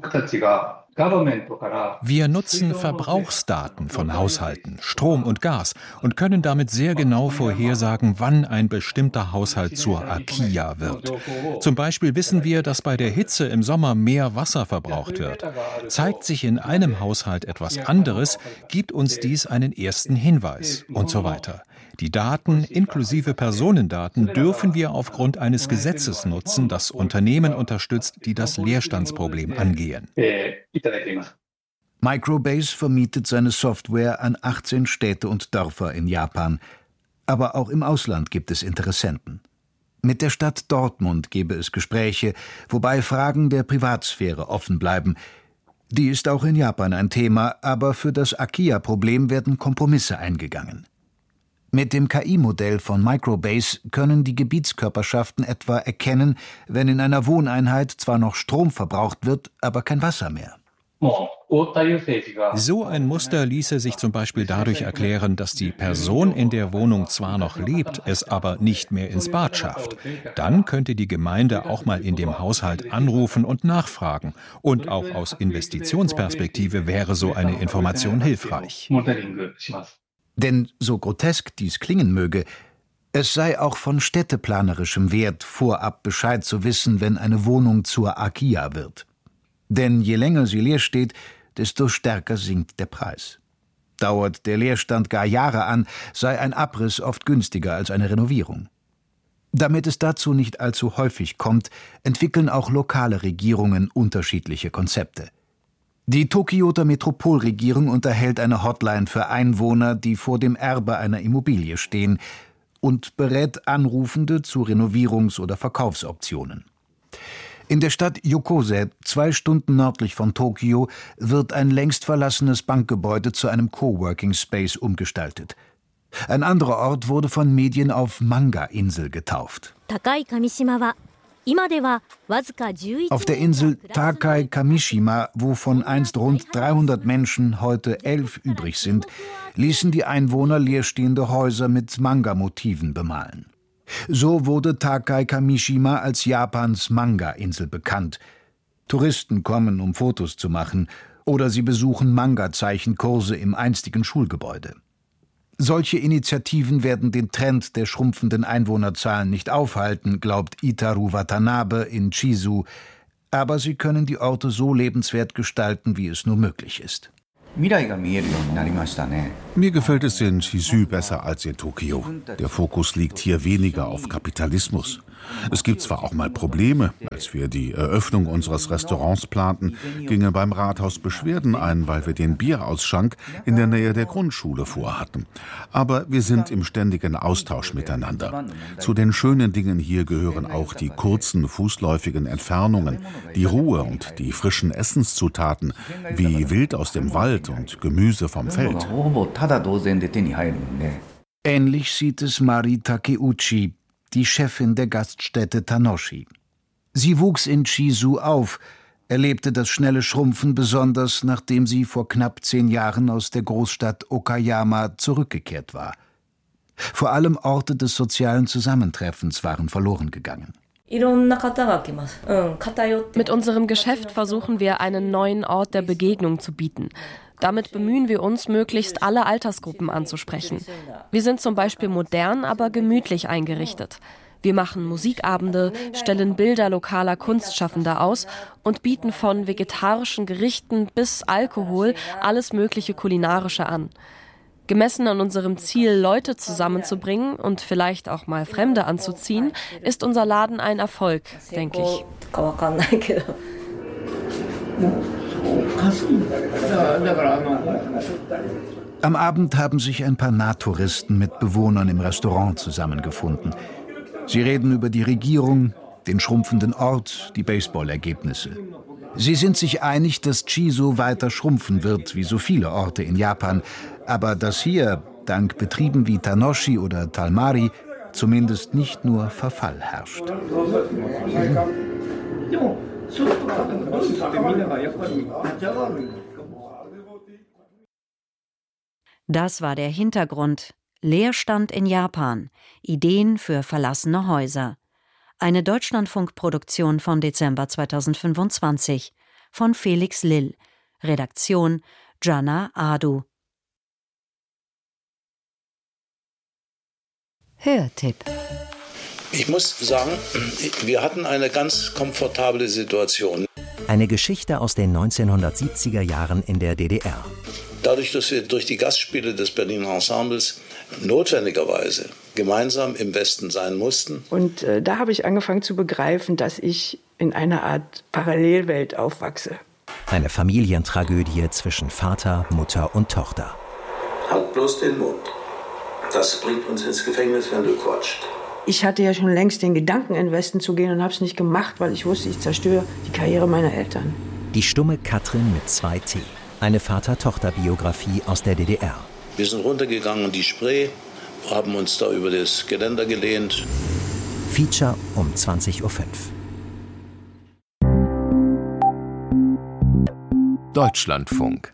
Wir nutzen Verbrauchsdaten von Haushalten, Strom und Gas und können damit sehr genau vorhersagen, wann ein bestimmter Haushalt zur Akiya wird. Zum Beispiel wissen wir, dass bei der Hitze im Sommer mehr Wasser verbraucht wird. Zeigt sich in einem Haushalt etwas anderes, gibt uns dies einen ersten Hinweis und so weiter. Die Daten inklusive Personendaten dürfen wir aufgrund eines Gesetzes nutzen, das Unternehmen unterstützt, die das Leerstandsproblem angehen. Microbase vermietet seine Software an achtzehn Städte und Dörfer in Japan. Aber auch im Ausland gibt es Interessenten. Mit der Stadt Dortmund gebe es Gespräche, wobei Fragen der Privatsphäre offen bleiben. Die ist auch in Japan ein Thema, aber für das Akiya-Problem werden Kompromisse eingegangen. Mit dem K I-Modell von Microbase können die Gebietskörperschaften etwa erkennen, wenn in einer Wohneinheit zwar noch Strom verbraucht wird, aber kein Wasser mehr. So ein Muster ließe sich zum Beispiel dadurch erklären, dass die Person in der Wohnung zwar noch lebt, es aber nicht mehr ins Bad schafft. Dann könnte die Gemeinde auch mal in dem Haushalt anrufen und nachfragen. Und auch aus Investitionsperspektive wäre so eine Information hilfreich. Denn so grotesk dies klingen möge, es sei auch von städteplanerischem Wert, vorab Bescheid zu wissen, wenn eine Wohnung zur Akiya wird. Denn je länger sie leer steht, desto stärker sinkt der Preis. Dauert der Leerstand gar Jahre an, sei ein Abriss oft günstiger als eine Renovierung. Damit es dazu nicht allzu häufig kommt, entwickeln auch lokale Regierungen unterschiedliche Konzepte. Die Tokioter Metropolregierung unterhält eine Hotline für Einwohner, die vor dem Erbe einer Immobilie stehen, und berät Anrufende zu Renovierungs- oder Verkaufsoptionen. In der Stadt Yokose, zwei Stunden nördlich von Tokio, wird ein längst verlassenes Bankgebäude zu einem Coworking-Space umgestaltet. Ein anderer Ort wurde von Medien auf Manga-Insel getauft. Auf der Insel Takai Kamishima, wovon einst rund dreihundert Menschen heute elf übrig sind, ließen die Einwohner leerstehende Häuser mit Manga-Motiven bemalen. So wurde Takai Kamishima als Japans Manga-Insel bekannt. Touristen kommen, um Fotos zu machen, oder sie besuchen Manga-Zeichenkurse im einstigen Schulgebäude. Solche Initiativen werden den Trend der schrumpfenden Einwohnerzahlen nicht aufhalten, glaubt Itaru Watanabe in Chizu, aber sie können die Orte so lebenswert gestalten, wie es nur möglich ist. Mir gefällt es in Chizu besser als in Tokio. Der Fokus liegt hier weniger auf Kapitalismus. Es gibt zwar auch mal Probleme. Als wir die Eröffnung unseres Restaurants planten, gingen beim Rathaus Beschwerden ein, weil wir den Bierausschank in der Nähe der Grundschule vorhatten. Aber wir sind im ständigen Austausch miteinander. Zu den schönen Dingen hier gehören auch die kurzen, fußläufigen Entfernungen, die Ruhe und die frischen Essenszutaten, wie Wild aus dem Wald und Gemüse vom Feld. Ähnlich sieht es Mari Takeuchi, die Chefin der Gaststätte Tanoshi. Sie wuchs in Chizu auf, erlebte das schnelle Schrumpfen besonders, nachdem sie vor knapp zehn Jahren aus der Großstadt Okayama zurückgekehrt war. Vor allem Orte des sozialen Zusammentreffens waren verloren gegangen. Mit unserem Geschäft versuchen wir, einen neuen Ort der Begegnung zu bieten. Damit bemühen wir uns, möglichst alle Altersgruppen anzusprechen. Wir sind zum Beispiel modern, aber gemütlich eingerichtet. Wir machen Musikabende, stellen Bilder lokaler Kunstschaffender aus und bieten von vegetarischen Gerichten bis Alkohol alles mögliche Kulinarische an. Gemessen an unserem Ziel, Leute zusammenzubringen und vielleicht auch mal Fremde anzuziehen, ist unser Laden ein Erfolg, denke ich. Am Abend haben sich ein paar Nahtouristen mit Bewohnern im Restaurant zusammengefunden. Sie reden über die Regierung, den schrumpfenden Ort, die Baseballergebnisse. Sie sind sich einig, dass Chizu weiter schrumpfen wird, wie so viele Orte in Japan, aber dass hier, dank Betrieben wie Tanoshi oder Talmari, zumindest nicht nur Verfall herrscht. Das war der Hintergrund. Leerstand in Japan. Ideen für verlassene Häuser. Eine Deutschlandfunk-Produktion von Dezember zweitausendfünfundzwanzig von Felix Lill. Redaktion Jana Adu. Hörtipp. Ich muss sagen, wir hatten eine ganz komfortable Situation. Eine Geschichte aus den neunzehnhundertsiebziger Jahren in der D D R. Dadurch, dass wir durch die Gastspiele des Berliner Ensembles notwendigerweise gemeinsam im Westen sein mussten. Und äh, da habe ich angefangen zu begreifen, dass ich in einer Art Parallelwelt aufwachse. Eine Familientragödie zwischen Vater, Mutter und Tochter. Halt bloß den Mund. Das bringt uns ins Gefängnis, wenn du quatscht. Ich hatte ja schon längst den Gedanken, in den Westen zu gehen und habe es nicht gemacht, weil ich wusste, ich zerstöre die Karriere meiner Eltern. Die stumme Katrin mit zwei T. Eine Vater-Tochter-Biografie aus der D D R. Wir sind runtergegangen in die Spree, haben uns da über das Geländer gelehnt. Feature um zwanzig Uhr fünf. Deutschlandfunk.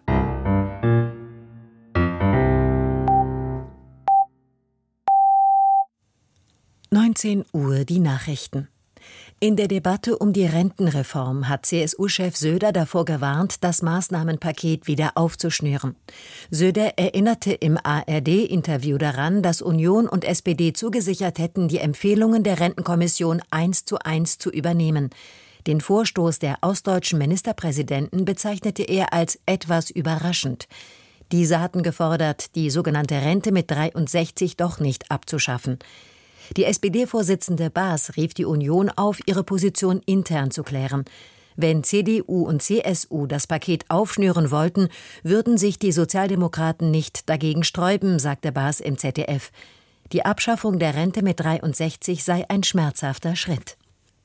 neunzehn Uhr die Nachrichten. In der Debatte um die Rentenreform hat C S U-Chef Söder davor gewarnt, das Maßnahmenpaket wieder aufzuschnüren. Söder erinnerte im A R D-Interview daran, dass Union und S P D zugesichert hätten, die Empfehlungen der Rentenkommission eins zu eins zu übernehmen. Den Vorstoß der ostdeutschen Ministerpräsidenten bezeichnete er als etwas überraschend. Diese hatten gefordert, die sogenannte Rente mit dreiundsechzig doch nicht abzuschaffen. Die S P D-Vorsitzende Baas rief die Union auf, ihre Position intern zu klären. Wenn C D U und C S U das Paket aufschnüren wollten, würden sich die Sozialdemokraten nicht dagegen sträuben, sagte Baas im Z D F. Die Abschaffung der Rente mit dreiundsechzig sei ein schmerzhafter Schritt.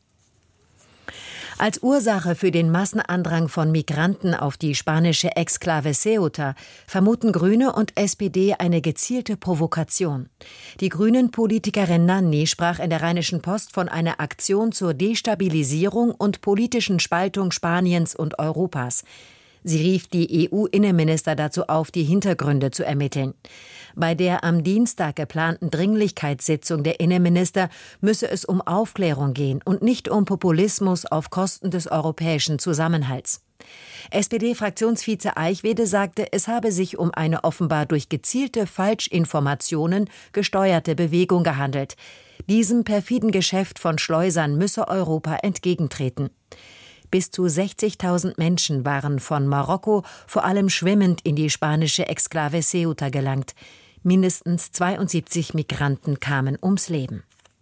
Als Ursache für den Massenandrang von Migranten auf die spanische Exklave Ceuta vermuten Grüne und S P D eine gezielte Provokation. Die Grünen-Politikerin Nanni sprach in der Rheinischen Post von einer Aktion zur Destabilisierung und politischen Spaltung Spaniens und Europas. Sie rief die E U-Innenminister dazu auf, die Hintergründe zu ermitteln. Bei der am Dienstag geplanten Dringlichkeitssitzung der Innenminister müsse es um Aufklärung gehen und nicht um Populismus auf Kosten des europäischen Zusammenhalts. S P D-Fraktionsvize Eichwede sagte, es habe sich um eine offenbar durch gezielte Falschinformationen gesteuerte Bewegung gehandelt. Diesem perfiden Geschäft von Schleusern müsse Europa entgegentreten. Bis zu sechzigtausend Menschen waren von Marokko vor allem schwimmend in die spanische Exklave Ceuta gelangt. Mindestens zweiundsiebzig Migranten kamen ums Leben.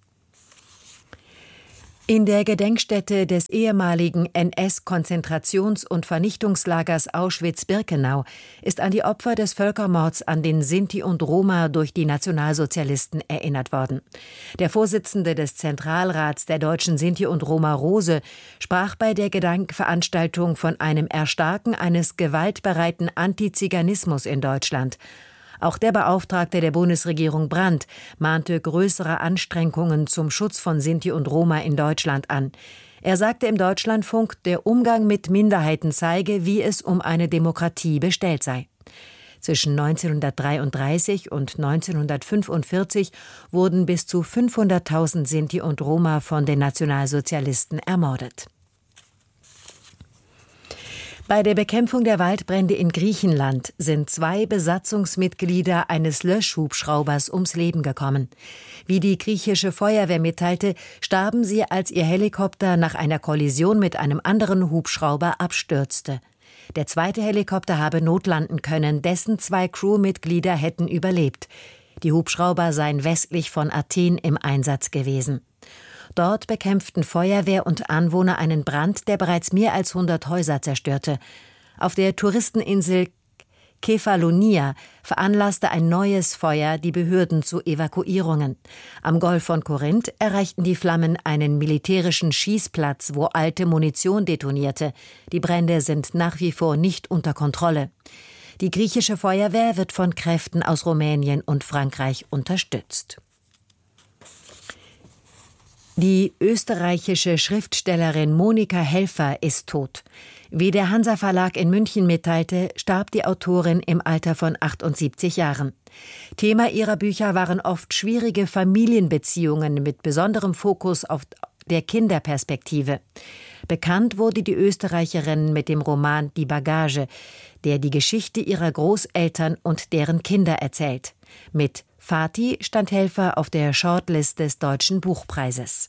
In der Gedenkstätte des ehemaligen N S-Konzentrations- und Vernichtungslagers Auschwitz-Birkenau ist an die Opfer des Völkermords an den Sinti und Roma durch die Nationalsozialisten erinnert worden. Der Vorsitzende des Zentralrats der deutschen Sinti und Roma, Rose, sprach bei der Gedenkveranstaltung von einem Erstarken eines gewaltbereiten Antiziganismus in Deutschland. Auch der Beauftragte der Bundesregierung Brandt mahnte größere Anstrengungen zum Schutz von Sinti und Roma in Deutschland an. Er sagte im Deutschlandfunk, der Umgang mit Minderheiten zeige, wie es um eine Demokratie bestellt sei. Zwischen neunzehnhundertdreiunddreißig und neunzehnhundertfünfundvierzig wurden bis zu fünfhunderttausend Sinti und Roma von den Nationalsozialisten ermordet. Bei der Bekämpfung der Waldbrände in Griechenland sind zwei Besatzungsmitglieder eines Löschhubschraubers ums Leben gekommen. Wie die griechische Feuerwehr mitteilte, starben sie, als ihr Helikopter nach einer Kollision mit einem anderen Hubschrauber abstürzte. Der zweite Helikopter habe notlanden können, dessen zwei Crewmitglieder hätten überlebt. Die Hubschrauber seien westlich von Athen im Einsatz gewesen. Dort bekämpften Feuerwehr und Anwohner einen Brand, der bereits mehr als hundert Häuser zerstörte. Auf der Touristeninsel Kefalonia veranlasste ein neues Feuer die Behörden zu Evakuierungen. Am Golf von Korinth erreichten die Flammen einen militärischen Schießplatz, wo alte Munition detonierte. Die Brände sind nach wie vor nicht unter Kontrolle. Die griechische Feuerwehr wird von Kräften aus Rumänien und Frankreich unterstützt. Die österreichische Schriftstellerin Monika Helfer ist tot. Wie der Hansa Verlag in München mitteilte, starb die Autorin im Alter von achtundsiebzig Jahren. Thema ihrer Bücher waren oft schwierige Familienbeziehungen mit besonderem Fokus auf der Kinderperspektive. Bekannt wurde die Österreicherin mit dem Roman Die Bagage, der die Geschichte ihrer Großeltern und deren Kinder erzählt. Mit Fatih stand Helfer auf der Shortlist des Deutschen Buchpreises.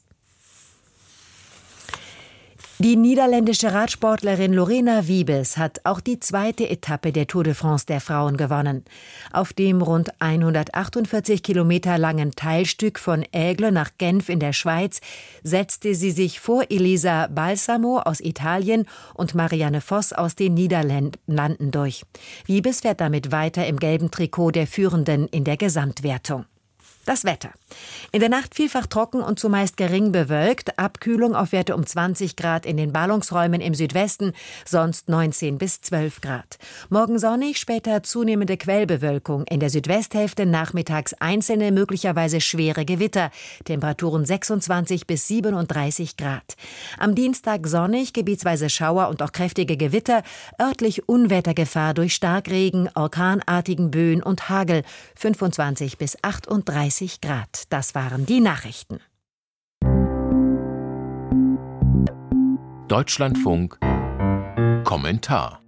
Die niederländische Radsportlerin Lorena Wiebes hat auch die zweite Etappe der Tour de France der Frauen gewonnen. Auf dem rund hundertachtundvierzig Kilometer langen Teilstück von Aigle nach Genf in der Schweiz setzte sie sich vor Elisa Balsamo aus Italien und Marianne Vos aus den Niederlanden durch. Wiebes fährt damit weiter im gelben Trikot der Führenden in der Gesamtwertung. Das Wetter. In der Nacht vielfach trocken und zumeist gering bewölkt. Abkühlung auf Werte um zwanzig Grad in den Ballungsräumen im Südwesten, sonst neunzehn bis zwölf Grad. Morgen sonnig, später zunehmende Quellbewölkung. In der Südwesthälfte nachmittags einzelne, möglicherweise schwere Gewitter. Temperaturen sechsundzwanzig bis siebenunddreißig Grad. Am Dienstag sonnig, gebietsweise Schauer und auch kräftige Gewitter. Örtlich Unwettergefahr durch Starkregen, orkanartigen Böen und Hagel. fünfundzwanzig bis achtunddreißig Grad. Das waren die Nachrichten. Deutschlandfunk Kommentar.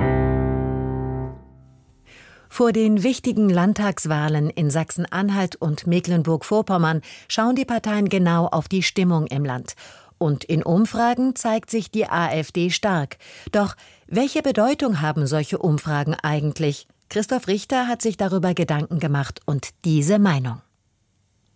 Vor den wichtigen Landtagswahlen in Sachsen-Anhalt und Mecklenburg-Vorpommern schauen die Parteien genau auf die Stimmung im Land. Und in Umfragen zeigt sich die AfD stark. Doch welche Bedeutung haben solche Umfragen eigentlich? Christoph Richter hat sich darüber Gedanken gemacht und diese Meinung.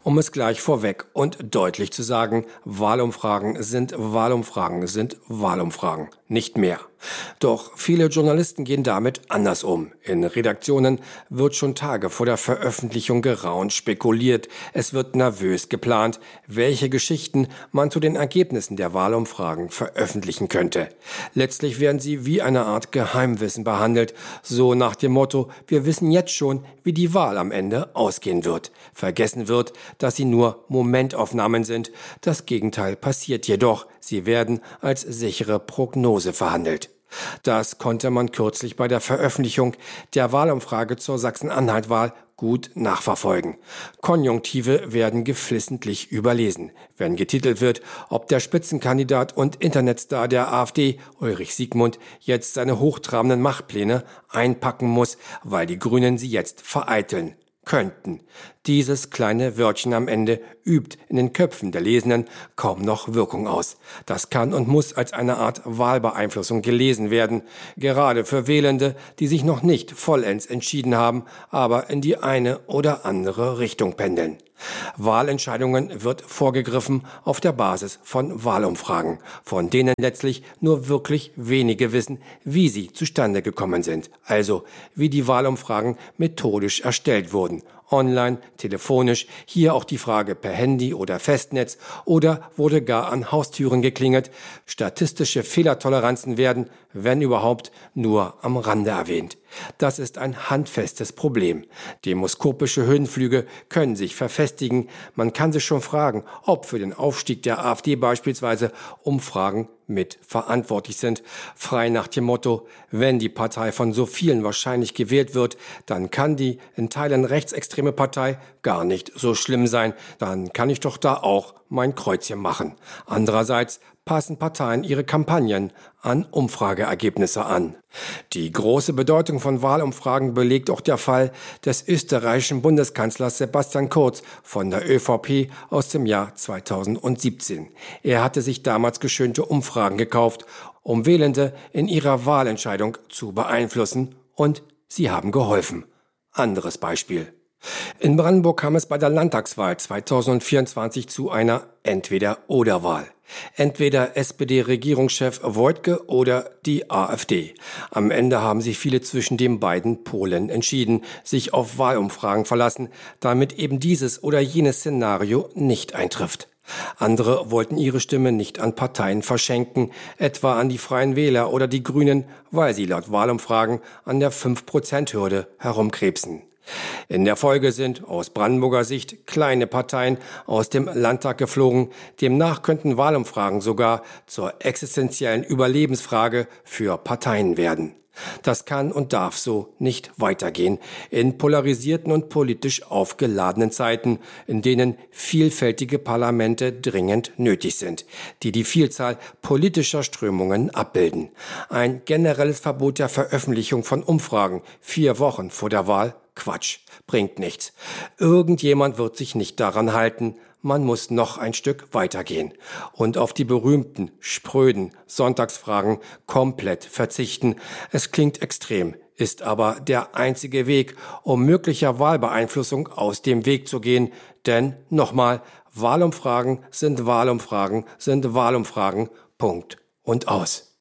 Um es gleich vorweg und deutlich zu sagen, Wahlumfragen sind Wahlumfragen sind Wahlumfragen, nicht mehr. Doch viele Journalisten gehen damit anders um. In Redaktionen wird schon Tage vor der Veröffentlichung geraunt, spekuliert. Es wird nervös geplant, welche Geschichten man zu den Ergebnissen der Wahlumfragen veröffentlichen könnte. Letztlich werden sie wie eine Art Geheimwissen behandelt, so nach dem Motto, wir wissen jetzt schon, wie die Wahl am Ende ausgehen wird. Vergessen wird, dass sie nur Momentaufnahmen sind. Das Gegenteil passiert jedoch. Sie werden als sichere Prognose verhandelt. Das konnte man kürzlich bei der Veröffentlichung der Wahlumfrage zur Sachsen-Anhalt-Wahl gut nachverfolgen. Konjunktive werden geflissentlich überlesen, wenn getitelt wird, ob der Spitzenkandidat und Internetstar der AfD, Ulrich Siegmund, jetzt seine hochtrabenden Machtpläne einpacken muss, weil die Grünen sie jetzt vereiteln könnten. Dieses kleine Wörtchen am Ende übt in den Köpfen der Lesenden kaum noch Wirkung aus. Das kann und muss als eine Art Wahlbeeinflussung gelesen werden, gerade für Wählende, die sich noch nicht vollends entschieden haben, aber in die eine oder andere Richtung pendeln. Wahlentscheidungen wird vorgegriffen auf der Basis von Wahlumfragen, von denen letztlich nur wirklich wenige wissen, wie sie zustande gekommen sind, also wie die Wahlumfragen methodisch erstellt wurden. Online, telefonisch, hier auch die Frage per Handy oder Festnetz oder wurde gar an Haustüren geklingelt. Statistische Fehlertoleranzen werden, wenn überhaupt, nur am Rande erwähnt. Das ist ein handfestes Problem. Demoskopische Höhenflüge können sich verfestigen. Man kann sich schon fragen, ob für den Aufstieg der AfD beispielsweise Umfragen mit verantwortlich sind. Frei nach dem Motto, wenn die Partei von so vielen wahrscheinlich gewählt wird, dann kann die in Teilen rechtsextreme Partei gar nicht so schlimm sein. Dann kann ich doch da auch mein Kreuzchen machen. Andererseits passen Parteien ihre Kampagnen an Umfrageergebnisse an. Die große Bedeutung von Wahlumfragen belegt auch der Fall des österreichischen Bundeskanzlers Sebastian Kurz von der ÖVP aus dem Jahr zweitausendsiebzehn. Er hatte sich damals geschönte Umfragen gekauft, um Wählende in ihrer Wahlentscheidung zu beeinflussen, und sie haben geholfen. Anderes Beispiel. In Brandenburg kam es bei der Landtagswahl zweitausendvierundzwanzig zu einer Entweder-oder-Wahl. Entweder S P D-Regierungschef Wojtke oder die AfD. Am Ende haben sich viele zwischen den beiden Polen entschieden, sich auf Wahlumfragen verlassen, damit eben dieses oder jenes Szenario nicht eintrifft. Andere wollten ihre Stimme nicht an Parteien verschenken, etwa an die Freien Wähler oder die Grünen, weil sie laut Wahlumfragen an der fünf Prozent Hürde herumkrebsen. In der Folge sind aus Brandenburger Sicht kleine Parteien aus dem Landtag geflogen. Demnach könnten Wahlumfragen sogar zur existenziellen Überlebensfrage für Parteien werden. Das kann und darf so nicht weitergehen. In polarisierten und politisch aufgeladenen Zeiten, in denen vielfältige Parlamente dringend nötig sind, die die Vielzahl politischer Strömungen abbilden. Ein generelles Verbot der Veröffentlichung von Umfragen vier Wochen vor der Wahl? Quatsch, bringt nichts. Irgendjemand wird sich nicht daran halten. Man muss noch ein Stück weitergehen und auf die berühmten, spröden Sonntagsfragen komplett verzichten. Es klingt extrem, ist aber der einzige Weg, um möglicher Wahlbeeinflussung aus dem Weg zu gehen. Denn, nochmal, Wahlumfragen sind Wahlumfragen sind Wahlumfragen. Punkt und aus.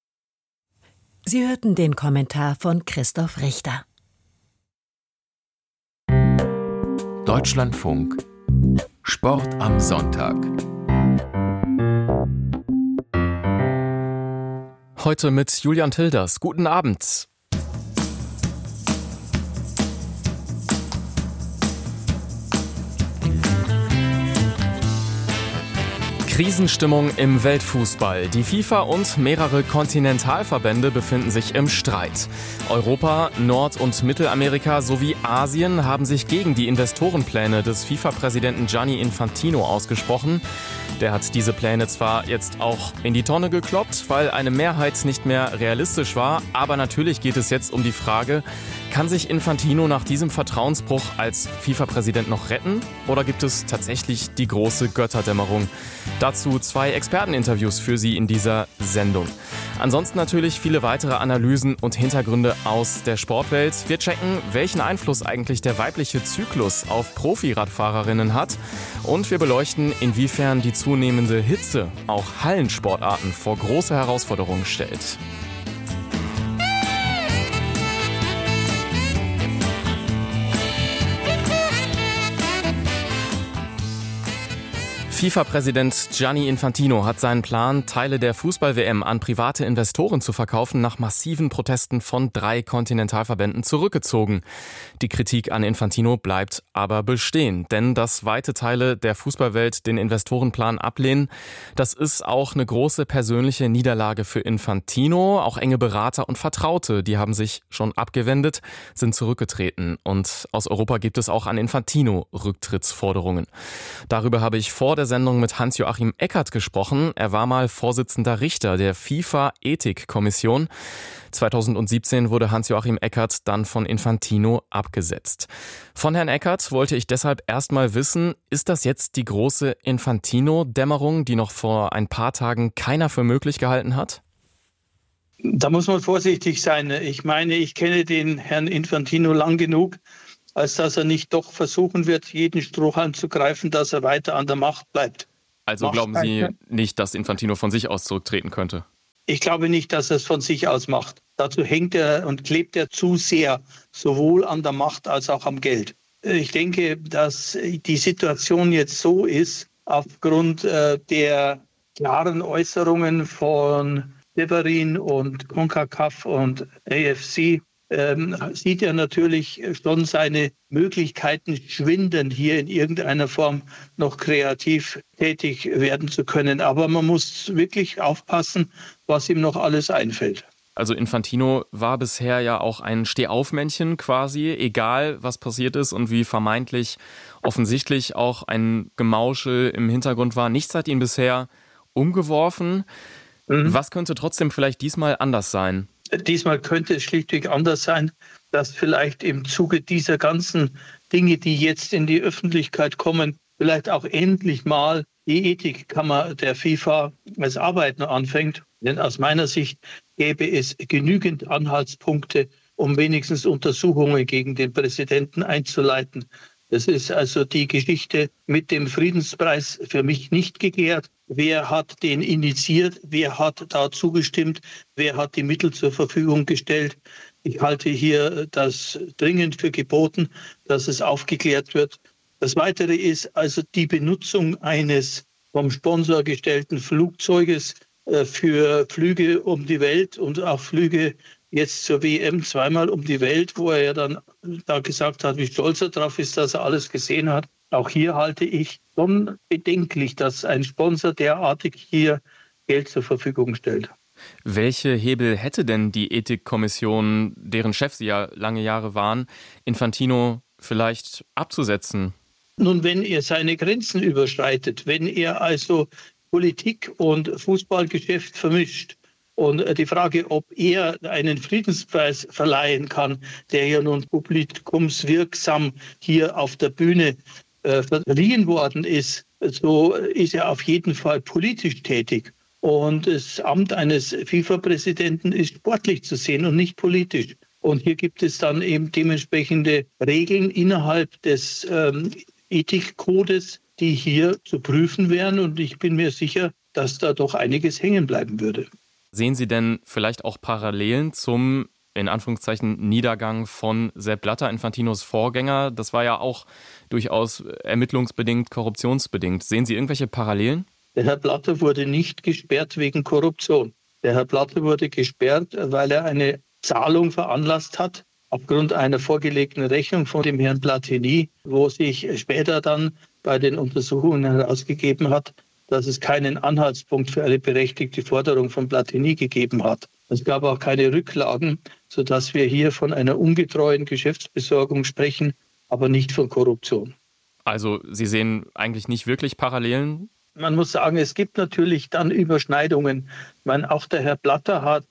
Sie hörten den Kommentar von Christoph Richter. Deutschlandfunk Sport am Sonntag. Heute mit Julian Tilders. Guten Abend. Krisenstimmung im Weltfußball. Die FIFA und mehrere Kontinentalverbände befinden sich im Streit. Europa, Nord- und Mittelamerika sowie Asien haben sich gegen die Investorenpläne des FIFA-Präsidenten Gianni Infantino ausgesprochen. Der hat diese Pläne zwar jetzt auch in die Tonne gekloppt, weil eine Mehrheit nicht mehr realistisch war, aber natürlich geht es jetzt um die Frage, kann sich Infantino nach diesem Vertrauensbruch als FIFA-Präsident noch retten oder gibt es tatsächlich die große Götterdämmerung? Dazu zwei Experteninterviews für Sie in dieser Sendung. Ansonsten natürlich viele weitere Analysen und Hintergründe aus der Sportwelt. Wir checken, welchen Einfluss eigentlich der weibliche Zyklus auf Profiradfahrerinnen hat. Und wir beleuchten, inwiefern die zunehmende Hitze auch Hallensportarten vor große Herausforderungen stellt. FIFA-Präsident Gianni Infantino hat seinen Plan, Teile der Fußball-W M an private Investoren zu verkaufen, nach massiven Protesten von drei Kontinentalverbänden zurückgezogen. Die Kritik an Infantino bleibt aber bestehen, denn dass weite Teile der Fußballwelt den Investorenplan ablehnen, das ist auch eine große persönliche Niederlage für Infantino. Auch enge Berater und Vertraute, die haben sich schon abgewendet, sind zurückgetreten. Und aus Europa gibt es auch an Infantino Rücktrittsforderungen. Darüber habe ich vor der Sendung mit Hans-Joachim Eckert gesprochen. Er war mal Vorsitzender Richter der FIFA-Ethikkommission. zweitausendsiebzehn wurde Hans-Joachim Eckert dann von Infantino abgesetzt. Von Herrn Eckert wollte ich deshalb erst mal wissen, ist das jetzt die große Infantino-Dämmerung, die noch vor ein paar Tagen keiner für möglich gehalten hat? Da muss man vorsichtig sein. Ich meine, ich kenne den Herrn Infantino lang genug, als dass er nicht doch versuchen wird, jeden Strohhalm zu greifen, dass er weiter an der Macht bleibt. Also Macht glauben Sie nicht, dass Infantino von sich aus zurücktreten könnte? Ich glaube nicht, dass er es von sich aus macht. Dazu hängt er und klebt er zu sehr, sowohl an der Macht als auch am Geld. Ich denke, dass die Situation jetzt so ist, aufgrund der klaren Äußerungen von Severin und CONCACAF und A F C, Ähm, sieht er natürlich schon seine Möglichkeiten schwinden, hier in irgendeiner Form noch kreativ tätig werden zu können. Aber man muss wirklich aufpassen, was ihm noch alles einfällt. Also Infantino war bisher ja auch ein Stehaufmännchen quasi, egal was passiert ist und wie vermeintlich offensichtlich auch ein Gemauschel im Hintergrund war. Nichts hat ihn bisher umgeworfen. Mhm. Was könnte trotzdem vielleicht diesmal anders sein? Diesmal könnte es schlichtweg anders sein, dass vielleicht im Zuge dieser ganzen Dinge, die jetzt in die Öffentlichkeit kommen, vielleicht auch endlich mal die Ethikkammer der FIFA als Arbeiten anfängt. Denn aus meiner Sicht gäbe es genügend Anhaltspunkte, um wenigstens Untersuchungen gegen den Präsidenten einzuleiten. Das ist also die Geschichte mit dem Friedenspreis für mich nicht geklärt. Wer hat den initiiert? Wer hat da zugestimmt? Wer hat die Mittel zur Verfügung gestellt? Ich halte hier das dringend für geboten, dass es aufgeklärt wird. Das Weitere ist also die Benutzung eines vom Sponsor gestellten Flugzeuges für Flüge um die Welt und auch Flüge jetzt zur W M zweimal um die Welt, wo er ja dann da gesagt hat, wie stolz er drauf ist, dass er alles gesehen hat. Auch hier halte ich schon bedenklich, dass ein Sponsor derartig hier Geld zur Verfügung stellt. Welche Hebel hätte denn die Ethikkommission, deren Chef Sie ja lange Jahre waren, Infantino vielleicht abzusetzen? Nun, wenn er seine Grenzen überschreitet, wenn er also Politik und Fußballgeschäft vermischt, und die Frage, ob er einen Friedenspreis verleihen kann, der ja nun publikumswirksam hier auf der Bühne äh, verliehen worden ist, so ist er auf jeden Fall politisch tätig. Und das Amt eines FIFA-Präsidenten ist sportlich zu sehen und nicht politisch. Und hier gibt es dann eben dementsprechende Regeln innerhalb des ähm, Ethikkodes, die hier zu prüfen wären. Und ich bin mir sicher, dass da doch einiges hängen bleiben würde. Sehen Sie denn vielleicht auch Parallelen zum, in Anführungszeichen, Niedergang von Sepp Blatter, Infantinos Vorgänger? Das war ja auch durchaus ermittlungsbedingt, korruptionsbedingt. Sehen Sie irgendwelche Parallelen? Der Herr Blatter wurde nicht gesperrt wegen Korruption. Der Herr Blatter wurde gesperrt, weil er eine Zahlung veranlasst hat, aufgrund einer vorgelegten Rechnung von dem Herrn Platini, wo sich später dann bei den Untersuchungen herausgegeben hat, dass es keinen Anhaltspunkt für eine berechtigte Forderung von Platini gegeben hat. Es gab auch keine Rücklagen, sodass wir hier von einer ungetreuen Geschäftsbesorgung sprechen, aber nicht von Korruption. Also Sie sehen eigentlich nicht wirklich Parallelen? Man muss sagen, es gibt natürlich dann Überschneidungen. Ich meine, auch der Herr Blatter hat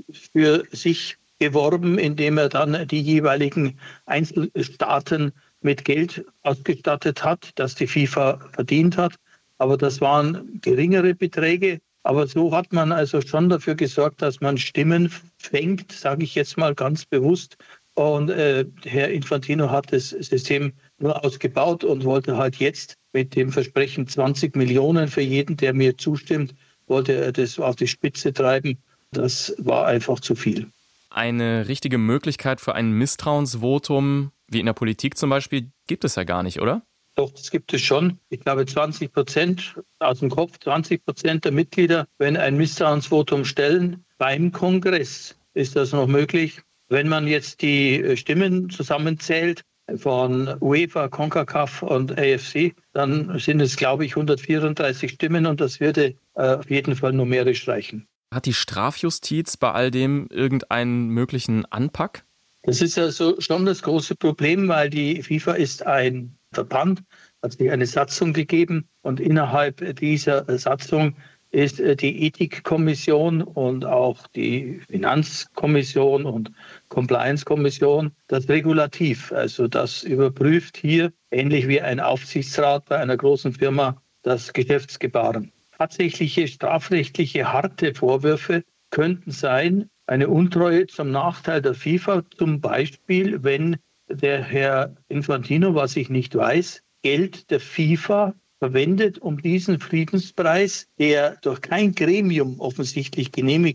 für sich geworben, indem er dann die jeweiligen Einzelstaaten mit Geld ausgestattet hat, das die FIFA verdient hat. Aber das waren geringere Beträge. Aber so hat man also schon dafür gesorgt, dass man Stimmen fängt, sage ich jetzt mal ganz bewusst. Und äh, Herr Infantino hat das System nur ausgebaut und wollte halt jetzt mit dem Versprechen zwanzig Millionen für jeden, der mir zustimmt, wollte er das auf die Spitze treiben. Das war einfach zu viel. Eine richtige Möglichkeit für ein Misstrauensvotum, wie in der Politik zum Beispiel, gibt es ja gar nicht, oder? Doch, das gibt es schon. Ich glaube, zwanzig Prozent aus dem Kopf, zwanzig Prozent der Mitglieder, wenn ein Misstrauensvotum stellen, beim Kongress ist das noch möglich. Wenn man jetzt die Stimmen zusammenzählt von UEFA, CONCACAF und A F C, dann sind es, glaube ich, hundertvierunddreißig Stimmen und das würde äh, auf jeden Fall numerisch reichen. Hat die Strafjustiz bei all dem irgendeinen möglichen Anpack? Das ist also schon das große Problem, weil die FIFA ist ein Verband, hat sich eine Satzung gegeben und innerhalb dieser Satzung ist die Ethikkommission und auch die Finanzkommission und Compliance-Kommission das Regulativ. Also das überprüft hier, ähnlich wie ein Aufsichtsrat bei einer großen Firma, das Geschäftsgebaren. Tatsächliche strafrechtliche harte Vorwürfe könnten sein, eine Untreue zum Nachteil der FIFA, zum Beispiel, wenn der Herr Infantino, was ich nicht weiß, Geld der FIFA verwendet, um diesen Friedenspreis, der durch kein Gremium offensichtlich genehmigt